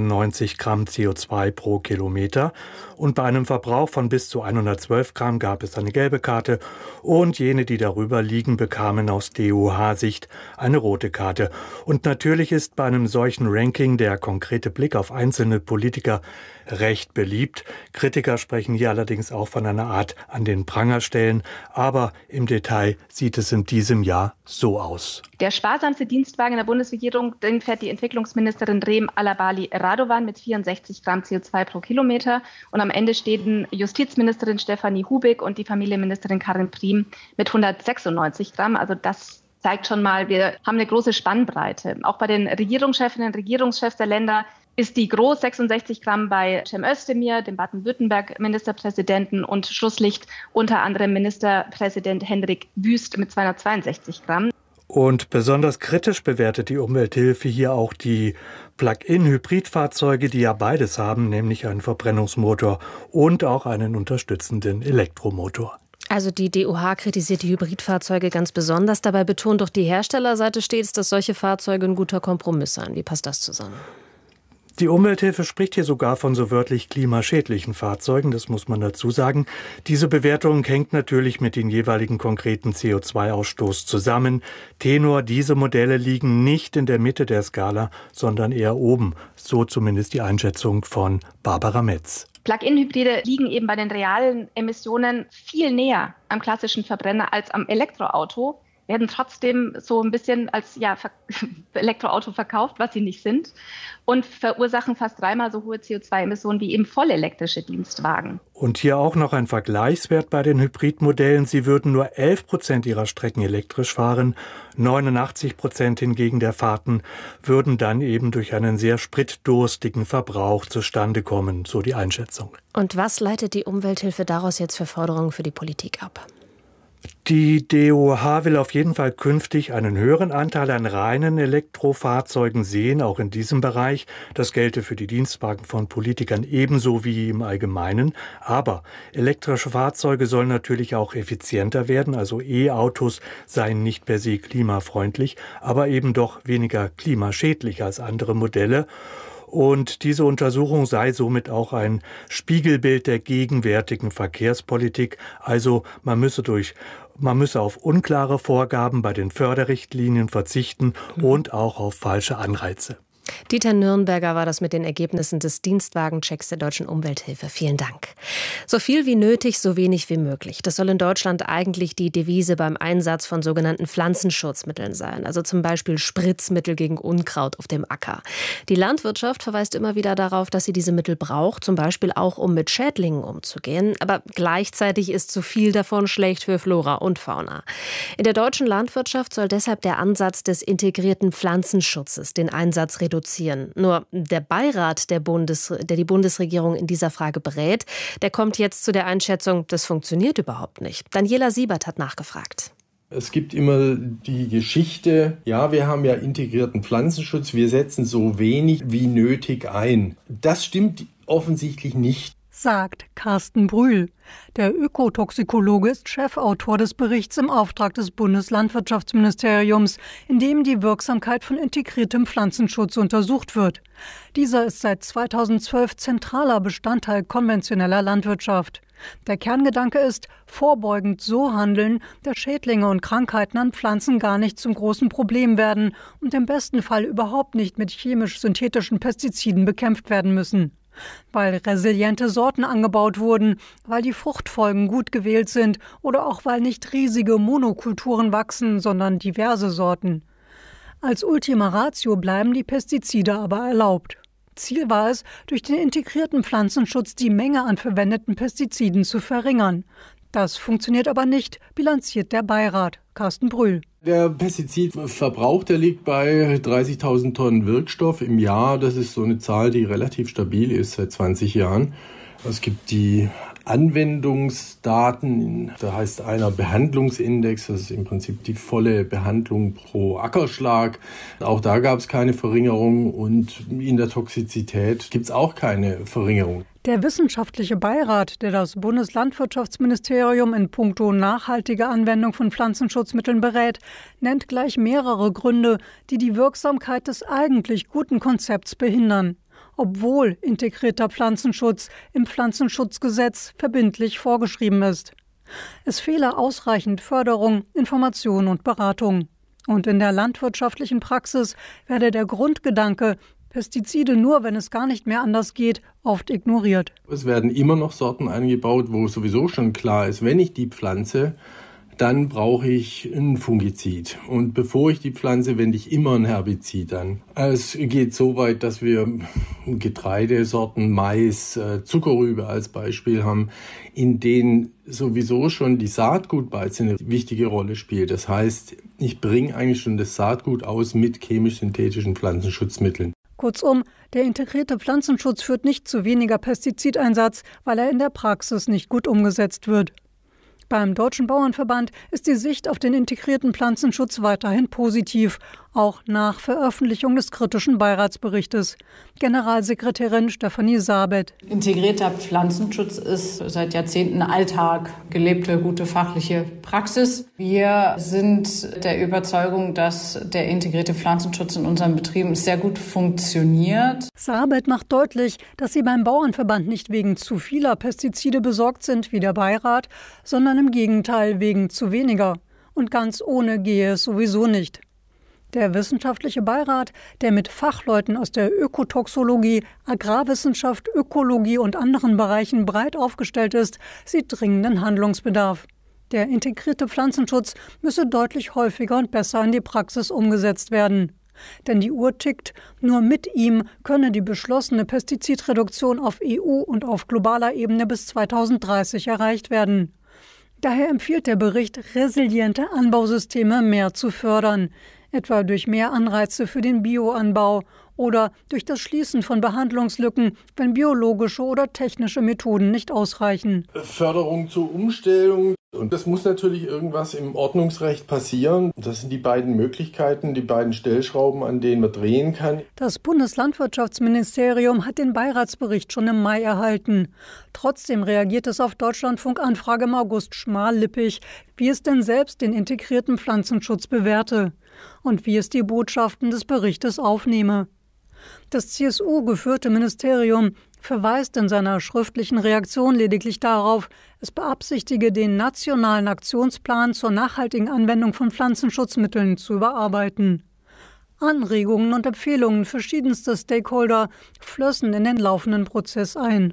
93 Gramm CO2 pro Kilometer. Und bei einem Verbrauch von bis zu 112 Gramm gab es eine gelbe Karte. Und jene, die darüber liegen, bekamen aus DUH-Sicht eine rote Karte. Und natürlich ist bei einem solchen Ranking der konkrete Blick auf einzelne Politiker recht beliebt. Kritiker sprechen hier allerdings auch von einer Art an den Pranger stellen. Aber im Detail sieht es in diesem Jahr so aus. Der sparsamste Dienstwagen in der Bundesregierung, den fährt die Entwicklungsministerin Reem Alabali Radovan mit 64 Gramm CO2 pro Kilometer. Und am Ende stehen Justizministerin Stefanie Hubig und die Familienministerin Karin Priem mit 196 Gramm. Also das zeigt schon mal, wir haben eine große Spannbreite. Auch bei den Regierungschefinnen und Regierungschefs der Länder ist die groß 66 Gramm bei Cem Özdemir, dem Baden-Württemberg-Ministerpräsidenten, und Schlusslicht unter anderem Ministerpräsident Hendrik Wüst mit 262 Gramm. Und besonders kritisch bewertet die Umwelthilfe hier auch die Plug-in-Hybridfahrzeuge, die ja beides haben, nämlich einen Verbrennungsmotor und auch einen unterstützenden Elektromotor. Also die DUH kritisiert die Hybridfahrzeuge ganz besonders. Dabei betont doch die Herstellerseite stets, dass solche Fahrzeuge ein guter Kompromiss seien. Wie passt das zusammen? Die Umwelthilfe spricht hier sogar von so wörtlich klimaschädlichen Fahrzeugen, das muss man dazu sagen. Diese Bewertung hängt natürlich mit den jeweiligen konkreten CO2-Ausstoß zusammen. Tenor, diese Modelle liegen nicht in der Mitte der Skala, sondern eher oben. So zumindest die Einschätzung von Barbara Metz. Plug-in-Hybride liegen eben bei den realen Emissionen viel näher am klassischen Verbrenner als am Elektroauto. werden trotzdem so ein bisschen als Elektroauto verkauft, was sie nicht sind, und verursachen fast 3-mal so hohe CO2-Emissionen wie eben vollelektrische Dienstwagen. Und hier auch noch ein Vergleichswert bei den Hybridmodellen. Sie würden nur 11% ihrer Strecken elektrisch fahren, 89% hingegen der Fahrten würden dann eben durch einen sehr spritdurstigen Verbrauch zustande kommen, so die Einschätzung. Und was leitet die Umwelthilfe daraus jetzt für Forderungen für die Politik ab? Die DOH will auf jeden Fall künftig einen höheren Anteil an reinen Elektrofahrzeugen sehen, auch in diesem Bereich. Das gelte für die Dienstwagen von Politikern ebenso wie im Allgemeinen. Aber elektrische Fahrzeuge sollen natürlich auch effizienter werden. Also E-Autos seien nicht per se klimafreundlich, aber eben doch weniger klimaschädlich als andere Modelle. Und diese Untersuchung sei somit auch ein Spiegelbild der gegenwärtigen Verkehrspolitik. Also man müsse auf unklare Vorgaben bei den Förderrichtlinien verzichten und auch auf falsche Anreize. Dieter Nürnberger war das mit den Ergebnissen des Dienstwagenchecks der Deutschen Umwelthilfe. Vielen Dank. So viel wie nötig, so wenig wie möglich. Das soll in Deutschland eigentlich die Devise beim Einsatz von sogenannten Pflanzenschutzmitteln sein. Also zum Beispiel Spritzmittel gegen Unkraut auf dem Acker. Die Landwirtschaft verweist immer wieder darauf, dass sie diese Mittel braucht, zum Beispiel auch, um mit Schädlingen umzugehen. Aber gleichzeitig ist zu viel davon schlecht für Flora und Fauna. In der deutschen Landwirtschaft soll deshalb der Ansatz des integrierten Pflanzenschutzes den Einsatz reduzieren. Nur der Beirat, der die Bundesregierung in dieser Frage berät, der kommt jetzt zu der Einschätzung, das funktioniert überhaupt nicht. Daniela Siebert hat nachgefragt. Es gibt immer die Geschichte, ja, wir haben ja integrierten Pflanzenschutz, wir setzen so wenig wie nötig ein. Das stimmt offensichtlich nicht, sagt Carsten Brühl. Der Ökotoxikologe ist Chefautor des Berichts im Auftrag des Bundeslandwirtschaftsministeriums, in dem die Wirksamkeit von integriertem Pflanzenschutz untersucht wird. Dieser ist seit 2012 zentraler Bestandteil konventioneller Landwirtschaft. Der Kerngedanke ist, vorbeugend so handeln, dass Schädlinge und Krankheiten an Pflanzen gar nicht zum großen Problem werden und im besten Fall überhaupt nicht mit chemisch-synthetischen Pestiziden bekämpft werden müssen. Weil resiliente Sorten angebaut wurden, weil die Fruchtfolgen gut gewählt sind oder auch weil nicht riesige Monokulturen wachsen, sondern diverse Sorten. Als Ultima Ratio bleiben die Pestizide aber erlaubt. Ziel war es, durch den integrierten Pflanzenschutz die Menge an verwendeten Pestiziden zu verringern. Das funktioniert aber nicht, bilanziert der Beirat. Carsten Brühl. Der Pestizidverbrauch, der liegt bei 30.000 Tonnen Wirkstoff im Jahr. Das ist so eine Zahl, die relativ stabil ist seit 20 Jahren. Es gibt die Anwendungsdaten, da heißt einer Behandlungsindex, das ist im Prinzip die volle Behandlung pro Ackerschlag. Auch da gab es keine Verringerung und in der Toxizität gibt es auch keine Verringerung. Der wissenschaftliche Beirat, der das Bundeslandwirtschaftsministerium in puncto nachhaltige Anwendung von Pflanzenschutzmitteln berät, nennt gleich mehrere Gründe, die die Wirksamkeit des eigentlich guten Konzepts behindern, obwohl integrierter Pflanzenschutz im Pflanzenschutzgesetz verbindlich vorgeschrieben ist. Es fehle ausreichend Förderung, Information und Beratung. Und in der landwirtschaftlichen Praxis werde der Grundgedanke, Pestizide nur, wenn es gar nicht mehr anders geht, oft ignoriert. Es werden immer noch Sorten eingebaut, wo sowieso schon klar ist, wenn ich die pflanze, dann brauche ich ein Fungizid. Und bevor ich die pflanze, wende ich immer ein Herbizid an. Es geht so weit, dass wir Getreidesorten, Mais, Zuckerrübe als Beispiel haben, in denen sowieso schon die Saatgutbeize eine wichtige Rolle spielt. Das heißt, ich bringe eigentlich schon das Saatgut aus mit chemisch-synthetischen Pflanzenschutzmitteln. Kurzum, der integrierte Pflanzenschutz führt nicht zu weniger Pestizideinsatz, weil er in der Praxis nicht gut umgesetzt wird. Beim Deutschen Bauernverband ist die Sicht auf den integrierten Pflanzenschutz weiterhin positiv, auch nach Veröffentlichung des kritischen Beiratsberichtes. Generalsekretärin Stefanie Sabet. Integrierter Pflanzenschutz ist seit Jahrzehnten Alltag, gelebte, gute fachliche Praxis. Wir sind der Überzeugung, dass der integrierte Pflanzenschutz in unseren Betrieben sehr gut funktioniert. Sabet macht deutlich, dass sie beim Bauernverband nicht wegen zu vieler Pestizide besorgt sind wie der Beirat, sondern im Gegenteil wegen zu weniger. Und ganz ohne gehe es sowieso nicht. Der wissenschaftliche Beirat, der mit Fachleuten aus der Ökotoxologie, Agrarwissenschaft, Ökologie und anderen Bereichen breit aufgestellt ist, sieht dringenden Handlungsbedarf. Der integrierte Pflanzenschutz müsse deutlich häufiger und besser in die Praxis umgesetzt werden. Denn die Uhr tickt, nur mit ihm könne die beschlossene Pestizidreduktion auf EU- und auf globaler Ebene bis 2030 erreicht werden. Daher empfiehlt der Bericht, resiliente Anbausysteme mehr zu fördern, etwa durch mehr Anreize für den Bioanbau oder durch das Schließen von Behandlungslücken, wenn biologische oder technische Methoden nicht ausreichen. Förderung zur Umstellung. Und das muss natürlich irgendwas im Ordnungsrecht passieren. Das sind die beiden Möglichkeiten, die beiden Stellschrauben, an denen man drehen kann. Das Bundeslandwirtschaftsministerium hat den Beiratsbericht schon im Mai erhalten. Trotzdem reagiert es auf Deutschlandfunk-Anfrage im August schmallippig, wie es denn selbst den integrierten Pflanzenschutz bewerte und wie es die Botschaften des Berichtes aufnehme. Das CSU-geführte Ministerium verweist in seiner schriftlichen Reaktion lediglich darauf, es beabsichtige, den nationalen Aktionsplan zur nachhaltigen Anwendung von Pflanzenschutzmitteln zu überarbeiten. Anregungen und Empfehlungen verschiedenster Stakeholder flössen in den laufenden Prozess ein.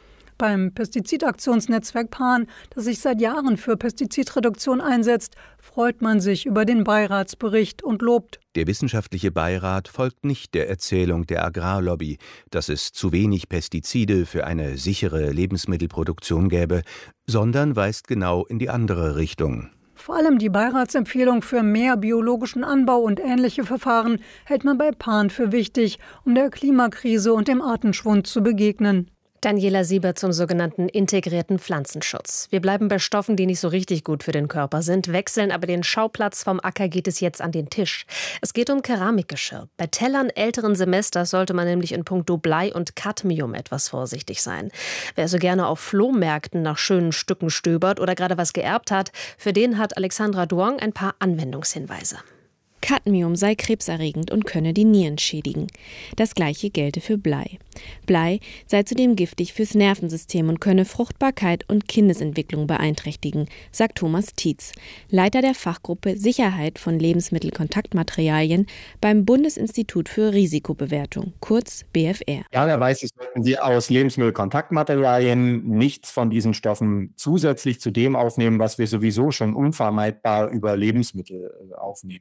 Beim Pestizidaktionsnetzwerk PAN, das sich seit Jahren für Pestizidreduktion einsetzt, freut man sich über den Beiratsbericht und lobt: Der wissenschaftliche Beirat folgt nicht der Erzählung der Agrarlobby, dass es zu wenig Pestizide für eine sichere Lebensmittelproduktion gäbe, sondern weist genau in die andere Richtung. Vor allem die Beiratsempfehlung für mehr biologischen Anbau und ähnliche Verfahren hält man bei PAN für wichtig, um der Klimakrise und dem Artenschwund zu begegnen. Daniela Sieber zum sogenannten integrierten Pflanzenschutz. Wir bleiben bei Stoffen, die nicht so richtig gut für den Körper sind, wechseln aber den Schauplatz. Vom Acker geht es jetzt an den Tisch. Es geht um Keramikgeschirr. Bei Tellern älteren Semesters sollte man nämlich in puncto Blei und Cadmium etwas vorsichtig sein. Wer so gerne auf Flohmärkten nach schönen Stücken stöbert oder gerade was geerbt hat, für den hat Alexandra Duong ein paar Anwendungshinweise. Cadmium sei krebserregend und könne die Nieren schädigen. Das Gleiche gelte für Blei. Blei sei zudem giftig fürs Nervensystem und könne Fruchtbarkeit und Kindesentwicklung beeinträchtigen, sagt Thomas Tietz, Leiter der Fachgruppe Sicherheit von Lebensmittelkontaktmaterialien beim Bundesinstitut für Risikobewertung, kurz BfR. Idealerweise sollten Sie aus Lebensmittelkontaktmaterialien nichts von diesen Stoffen zusätzlich zu dem aufnehmen, was wir sowieso schon unvermeidbar über Lebensmittel aufnehmen.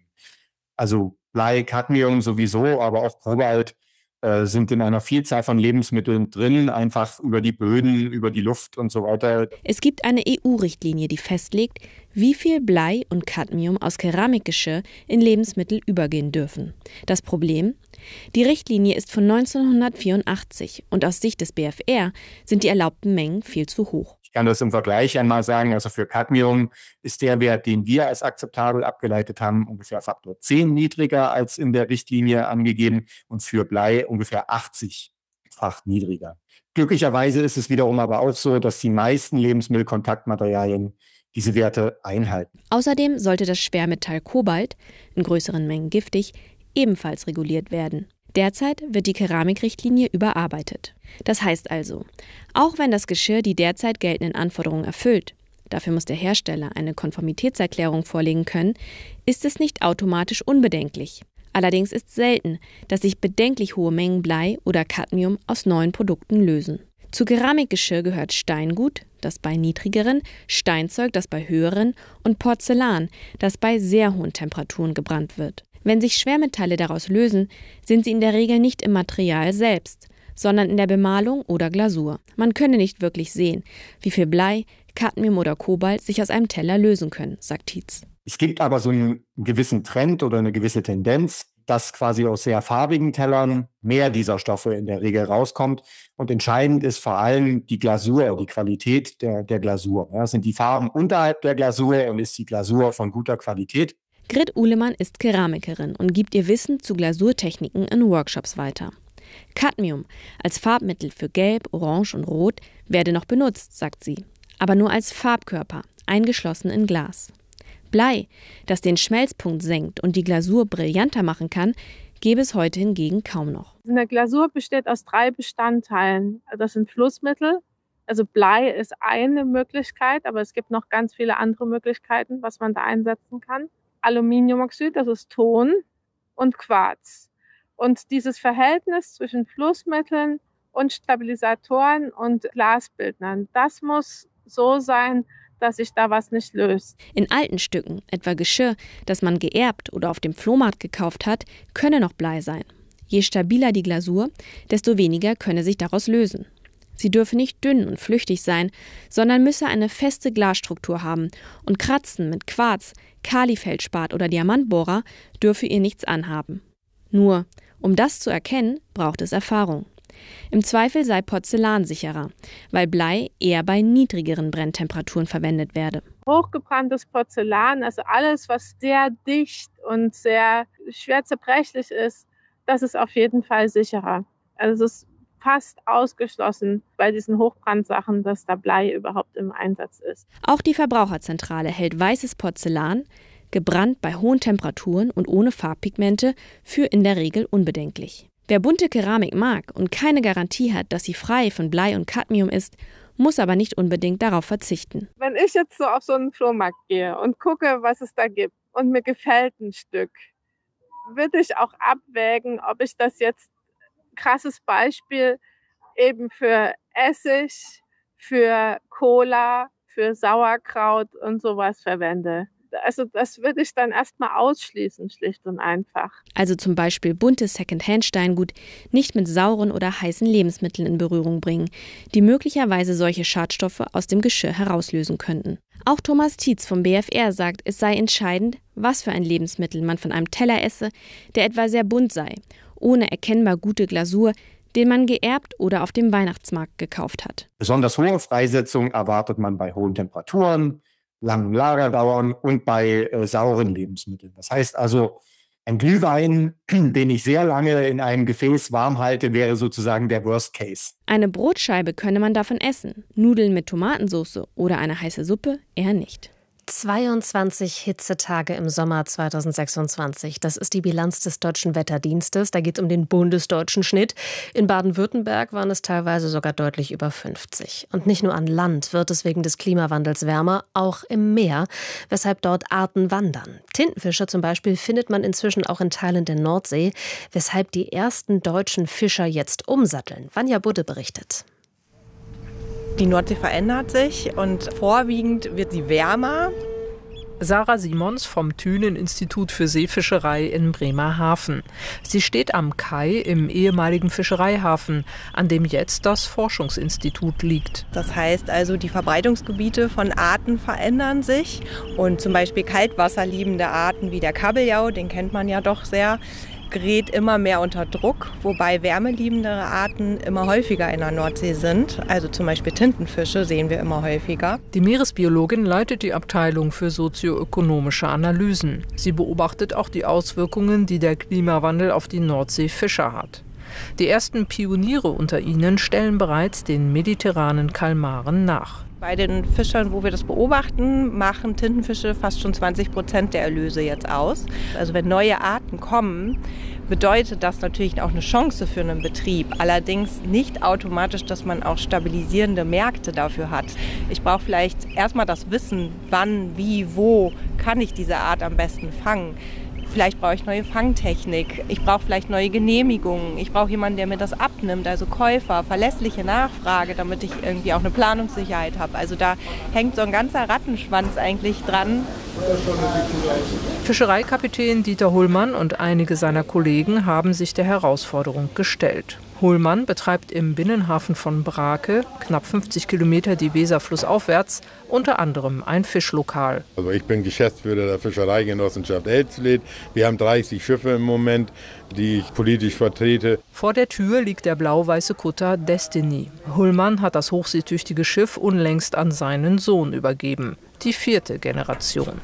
Also Blei, Cadmium sowieso, aber auch Kobalt sind in einer Vielzahl von Lebensmitteln drin, einfach über die Böden, über die Luft und so weiter. Es gibt eine EU-Richtlinie, die festlegt, wie viel Blei und Cadmium aus Keramikgeschirr in Lebensmittel übergehen dürfen. Das Problem? Die Richtlinie ist von 1984 und aus Sicht des BfR sind die erlaubten Mengen viel zu hoch. Ich kann das im Vergleich einmal sagen, also für Cadmium ist der Wert, den wir als akzeptabel abgeleitet haben, ungefähr Faktor 10 niedriger als in der Richtlinie angegeben und für Blei ungefähr 80-fach niedriger. Glücklicherweise ist es wiederum aber auch so, dass die meisten Lebensmittelkontaktmaterialien diese Werte einhalten. Außerdem sollte das Schwermetall Kobalt, in größeren Mengen giftig, ebenfalls reguliert werden. Derzeit wird die Keramikrichtlinie überarbeitet. Das heißt also, auch wenn das Geschirr die derzeit geltenden Anforderungen erfüllt, dafür muss der Hersteller eine Konformitätserklärung vorlegen können, ist es nicht automatisch unbedenklich. Allerdings ist selten, dass sich bedenklich hohe Mengen Blei oder Cadmium aus neuen Produkten lösen. Zu Keramikgeschirr gehört Steingut, das bei niedrigeren, Steinzeug, das bei höheren und Porzellan, das bei sehr hohen Temperaturen gebrannt wird. Wenn sich Schwermetalle daraus lösen, sind sie in der Regel nicht im Material selbst, sondern in der Bemalung oder Glasur. Man könne nicht wirklich sehen, wie viel Blei, Cadmium oder Kobalt sich aus einem Teller lösen können, sagt Tietz. Es gibt aber so einen gewissen Trend oder eine gewisse Tendenz, dass quasi aus sehr farbigen Tellern mehr dieser Stoffe in der Regel rauskommt. Und entscheidend ist vor allem die Glasur, die Qualität der Glasur. Ja, sind die Farben unterhalb der Glasur und ist die Glasur von guter Qualität? Grit Uhlemann ist Keramikerin und gibt ihr Wissen zu Glasurtechniken in Workshops weiter. Cadmium als Farbmittel für Gelb, Orange und Rot werde noch benutzt, sagt sie, aber nur als Farbkörper, eingeschlossen in Glas. Blei, das den Schmelzpunkt senkt und die Glasur brillanter machen kann, gäbe es heute hingegen kaum noch. Eine Glasur besteht aus 3 Bestandteilen. Das sind Flussmittel. Also Blei ist eine Möglichkeit, aber es gibt noch ganz viele andere Möglichkeiten, was man da einsetzen kann. Aluminiumoxid, das ist Ton, und Quarz. Und dieses Verhältnis zwischen Flussmitteln und Stabilisatoren und Glasbildnern, das muss so sein, dass sich da was nicht löst. In alten Stücken, etwa Geschirr, das man geerbt oder auf dem Flohmarkt gekauft hat, könne noch Blei sein. Je stabiler die Glasur, desto weniger könne sich daraus lösen. Sie dürfe nicht dünn und flüchtig sein, sondern müsse eine feste Glasstruktur haben und Kratzen mit Quarz, Kalifeldspat oder Diamantbohrer dürfe ihr nichts anhaben. Nur, um das zu erkennen, braucht es Erfahrung. Im Zweifel sei Porzellan sicherer, weil Blei eher bei niedrigeren Brenntemperaturen verwendet werde. Hochgebranntes Porzellan, also alles, was sehr dicht und sehr schwer zerbrechlich ist, das ist auf jeden Fall sicherer. Also es ist fast ausgeschlossen bei diesen Hochbrandsachen, dass da Blei überhaupt im Einsatz ist. Auch die Verbraucherzentrale hält weißes Porzellan, gebrannt bei hohen Temperaturen und ohne Farbpigmente, für in der Regel unbedenklich. Wer bunte Keramik mag und keine Garantie hat, dass sie frei von Blei und Cadmium ist, muss aber nicht unbedingt darauf verzichten. Wenn ich jetzt so auf so einen Flohmarkt gehe und gucke, was es da gibt und mir gefällt ein Stück, würde ich auch abwägen, ob ich das jetzt, krasses Beispiel, eben für Essig, für Cola, für Sauerkraut und sowas verwende. Also das würde ich dann erstmal ausschließen, schlicht und einfach. Also zum Beispiel buntes Secondhand-Steingut nicht mit sauren oder heißen Lebensmitteln in Berührung bringen, die möglicherweise solche Schadstoffe aus dem Geschirr herauslösen könnten. Auch Thomas Tietz vom BfR sagt, es sei entscheidend, was für ein Lebensmittel man von einem Teller esse, der etwa sehr bunt sei, ohne erkennbar gute Glasur, den man geerbt oder auf dem Weihnachtsmarkt gekauft hat. Besonders hohe Freisetzung erwartet man bei hohen Temperaturen, langen Lagerdauern und bei sauren Lebensmitteln. Das heißt also, ein Glühwein, den ich sehr lange in einem Gefäß warm halte, wäre sozusagen der Worst Case. Eine Brotscheibe könne man davon essen, Nudeln mit Tomatensauce oder eine heiße Suppe eher nicht. 22 Hitzetage im Sommer 2026. Das ist die Bilanz des Deutschen Wetterdienstes. Da geht es um den bundesdeutschen Schnitt. In Baden-Württemberg waren es teilweise sogar deutlich über 50. Und nicht nur an Land wird es wegen des Klimawandels wärmer, auch im Meer, weshalb dort Arten wandern. Tintenfische zum Beispiel findet man inzwischen auch in Teilen der Nordsee, weshalb die ersten deutschen Fischer jetzt umsatteln. Vanja Budde berichtet. Die Nordsee verändert sich und vorwiegend wird sie wärmer. Sarah Simons vom Thünen-Institut für Seefischerei in Bremerhaven. Sie steht am Kai im ehemaligen Fischereihafen, an dem jetzt das Forschungsinstitut liegt. Das heißt also, die Verbreitungsgebiete von Arten verändern sich und zum Beispiel kaltwasserliebende Arten wie der Kabeljau, den kennt man ja doch sehr, gerät immer mehr unter Druck, wobei wärmeliebendere Arten immer häufiger in der Nordsee sind. Also zum Beispiel Tintenfische sehen wir immer häufiger. Die Meeresbiologin leitet die Abteilung für sozioökonomische Analysen. Sie beobachtet auch die Auswirkungen, die der Klimawandel auf die Nordseefischer hat. Die ersten Pioniere unter ihnen stellen bereits den mediterranen Kalmaren nach. Bei den Fischern, wo wir das beobachten, machen Tintenfische fast schon 20% der Erlöse jetzt aus. Also wenn neue Arten kommen, bedeutet das natürlich auch eine Chance für einen Betrieb. Allerdings nicht automatisch, dass man auch stabilisierende Märkte dafür hat. Ich brauche vielleicht erstmal das Wissen, wann, wie, wo kann ich diese Art am besten fangen. Vielleicht brauche ich neue Fangtechnik, ich brauche vielleicht neue Genehmigungen, ich brauche jemanden, der mir das abnimmt, also Käufer, verlässliche Nachfrage, damit ich irgendwie auch eine Planungssicherheit habe. Also da hängt so ein ganzer Rattenschwanz eigentlich dran. Fischereikapitän Dieter Hullmann und einige seiner Kollegen haben sich der Herausforderung gestellt. Hullmann betreibt im Binnenhafen von Brake, knapp 50 Kilometer die Weser flussaufwärts, unter anderem ein Fischlokal. Also ich bin Geschäftsführer der Fischereigenossenschaft Elsfleth. Wir haben 30 Schiffe im Moment, die ich politisch vertrete. Vor der Tür liegt der blau-weiße Kutter Destiny. Hullmann hat das hochseetüchtige Schiff unlängst an seinen Sohn übergeben. Die 4. Generation.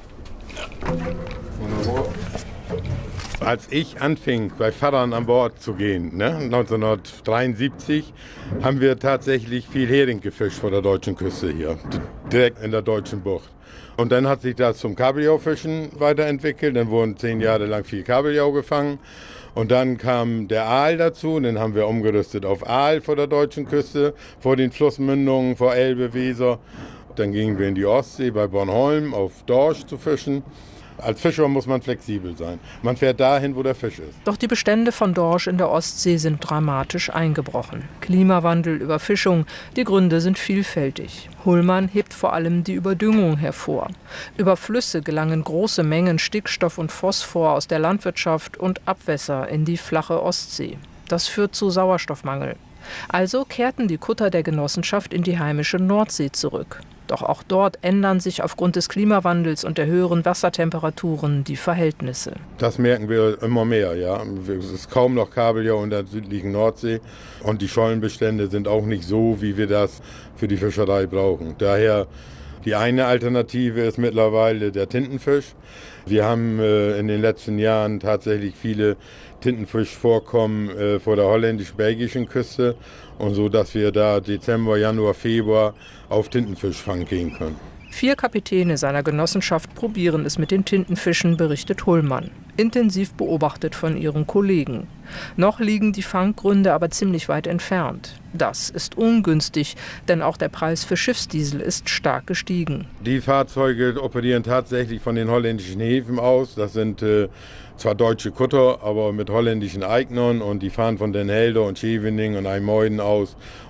Als ich anfing, bei Pfarrern an Bord zu gehen, 1973, haben wir tatsächlich viel Hering gefischt vor der deutschen Küste hier, direkt in der deutschen Bucht. Und dann hat sich das zum Kabeljaufischen weiterentwickelt, dann wurden 10 Jahre lang viel Kabeljau gefangen. Und dann kam der Aal dazu, und dann haben wir umgerüstet auf Aal vor der deutschen Küste, vor den Flussmündungen, vor Elbe, Weser. Dann gingen wir in die Ostsee bei Bornholm auf Dorsch zu fischen. Als Fischer muss man flexibel sein. Man fährt dahin, wo der Fisch ist. Doch die Bestände von Dorsch in der Ostsee sind dramatisch eingebrochen. Klimawandel, Überfischung, die Gründe sind vielfältig. Hullmann hebt vor allem die Überdüngung hervor. Über Flüsse gelangen große Mengen Stickstoff und Phosphor aus der Landwirtschaft und Abwässer in die flache Ostsee. Das führt zu Sauerstoffmangel. Also kehrten die Kutter der Genossenschaft in die heimische Nordsee zurück. Doch auch dort ändern sich aufgrund des Klimawandels und der höheren Wassertemperaturen die Verhältnisse. Das merken wir immer mehr. Ja. Es ist kaum noch Kabeljau in der südlichen Nordsee und die Schollenbestände sind auch nicht so, wie wir das für die Fischerei brauchen. Daher die eine Alternative ist mittlerweile der Tintenfisch. Wir haben in den letzten Jahren tatsächlich viele Tintenfischvorkommen vor der holländisch-belgischen Küste und so, dass wir da Dezember, Januar, Februar auf Tintenfischfang gehen können. 4 Kapitäne seiner Genossenschaft probieren es mit den Tintenfischen, berichtet Hullmann. Intensiv beobachtet von ihren Kollegen. Noch liegen die Fanggründe aber ziemlich weit entfernt. Das ist ungünstig, denn auch der Preis für Schiffsdiesel ist stark gestiegen. Die Fahrzeuge operieren tatsächlich von den holländischen Häfen aus. Das sind zwar deutsche Kutter, aber mit holländischen Eignern und die fahren von Den Helder und Scheveningen und IJmuiden aus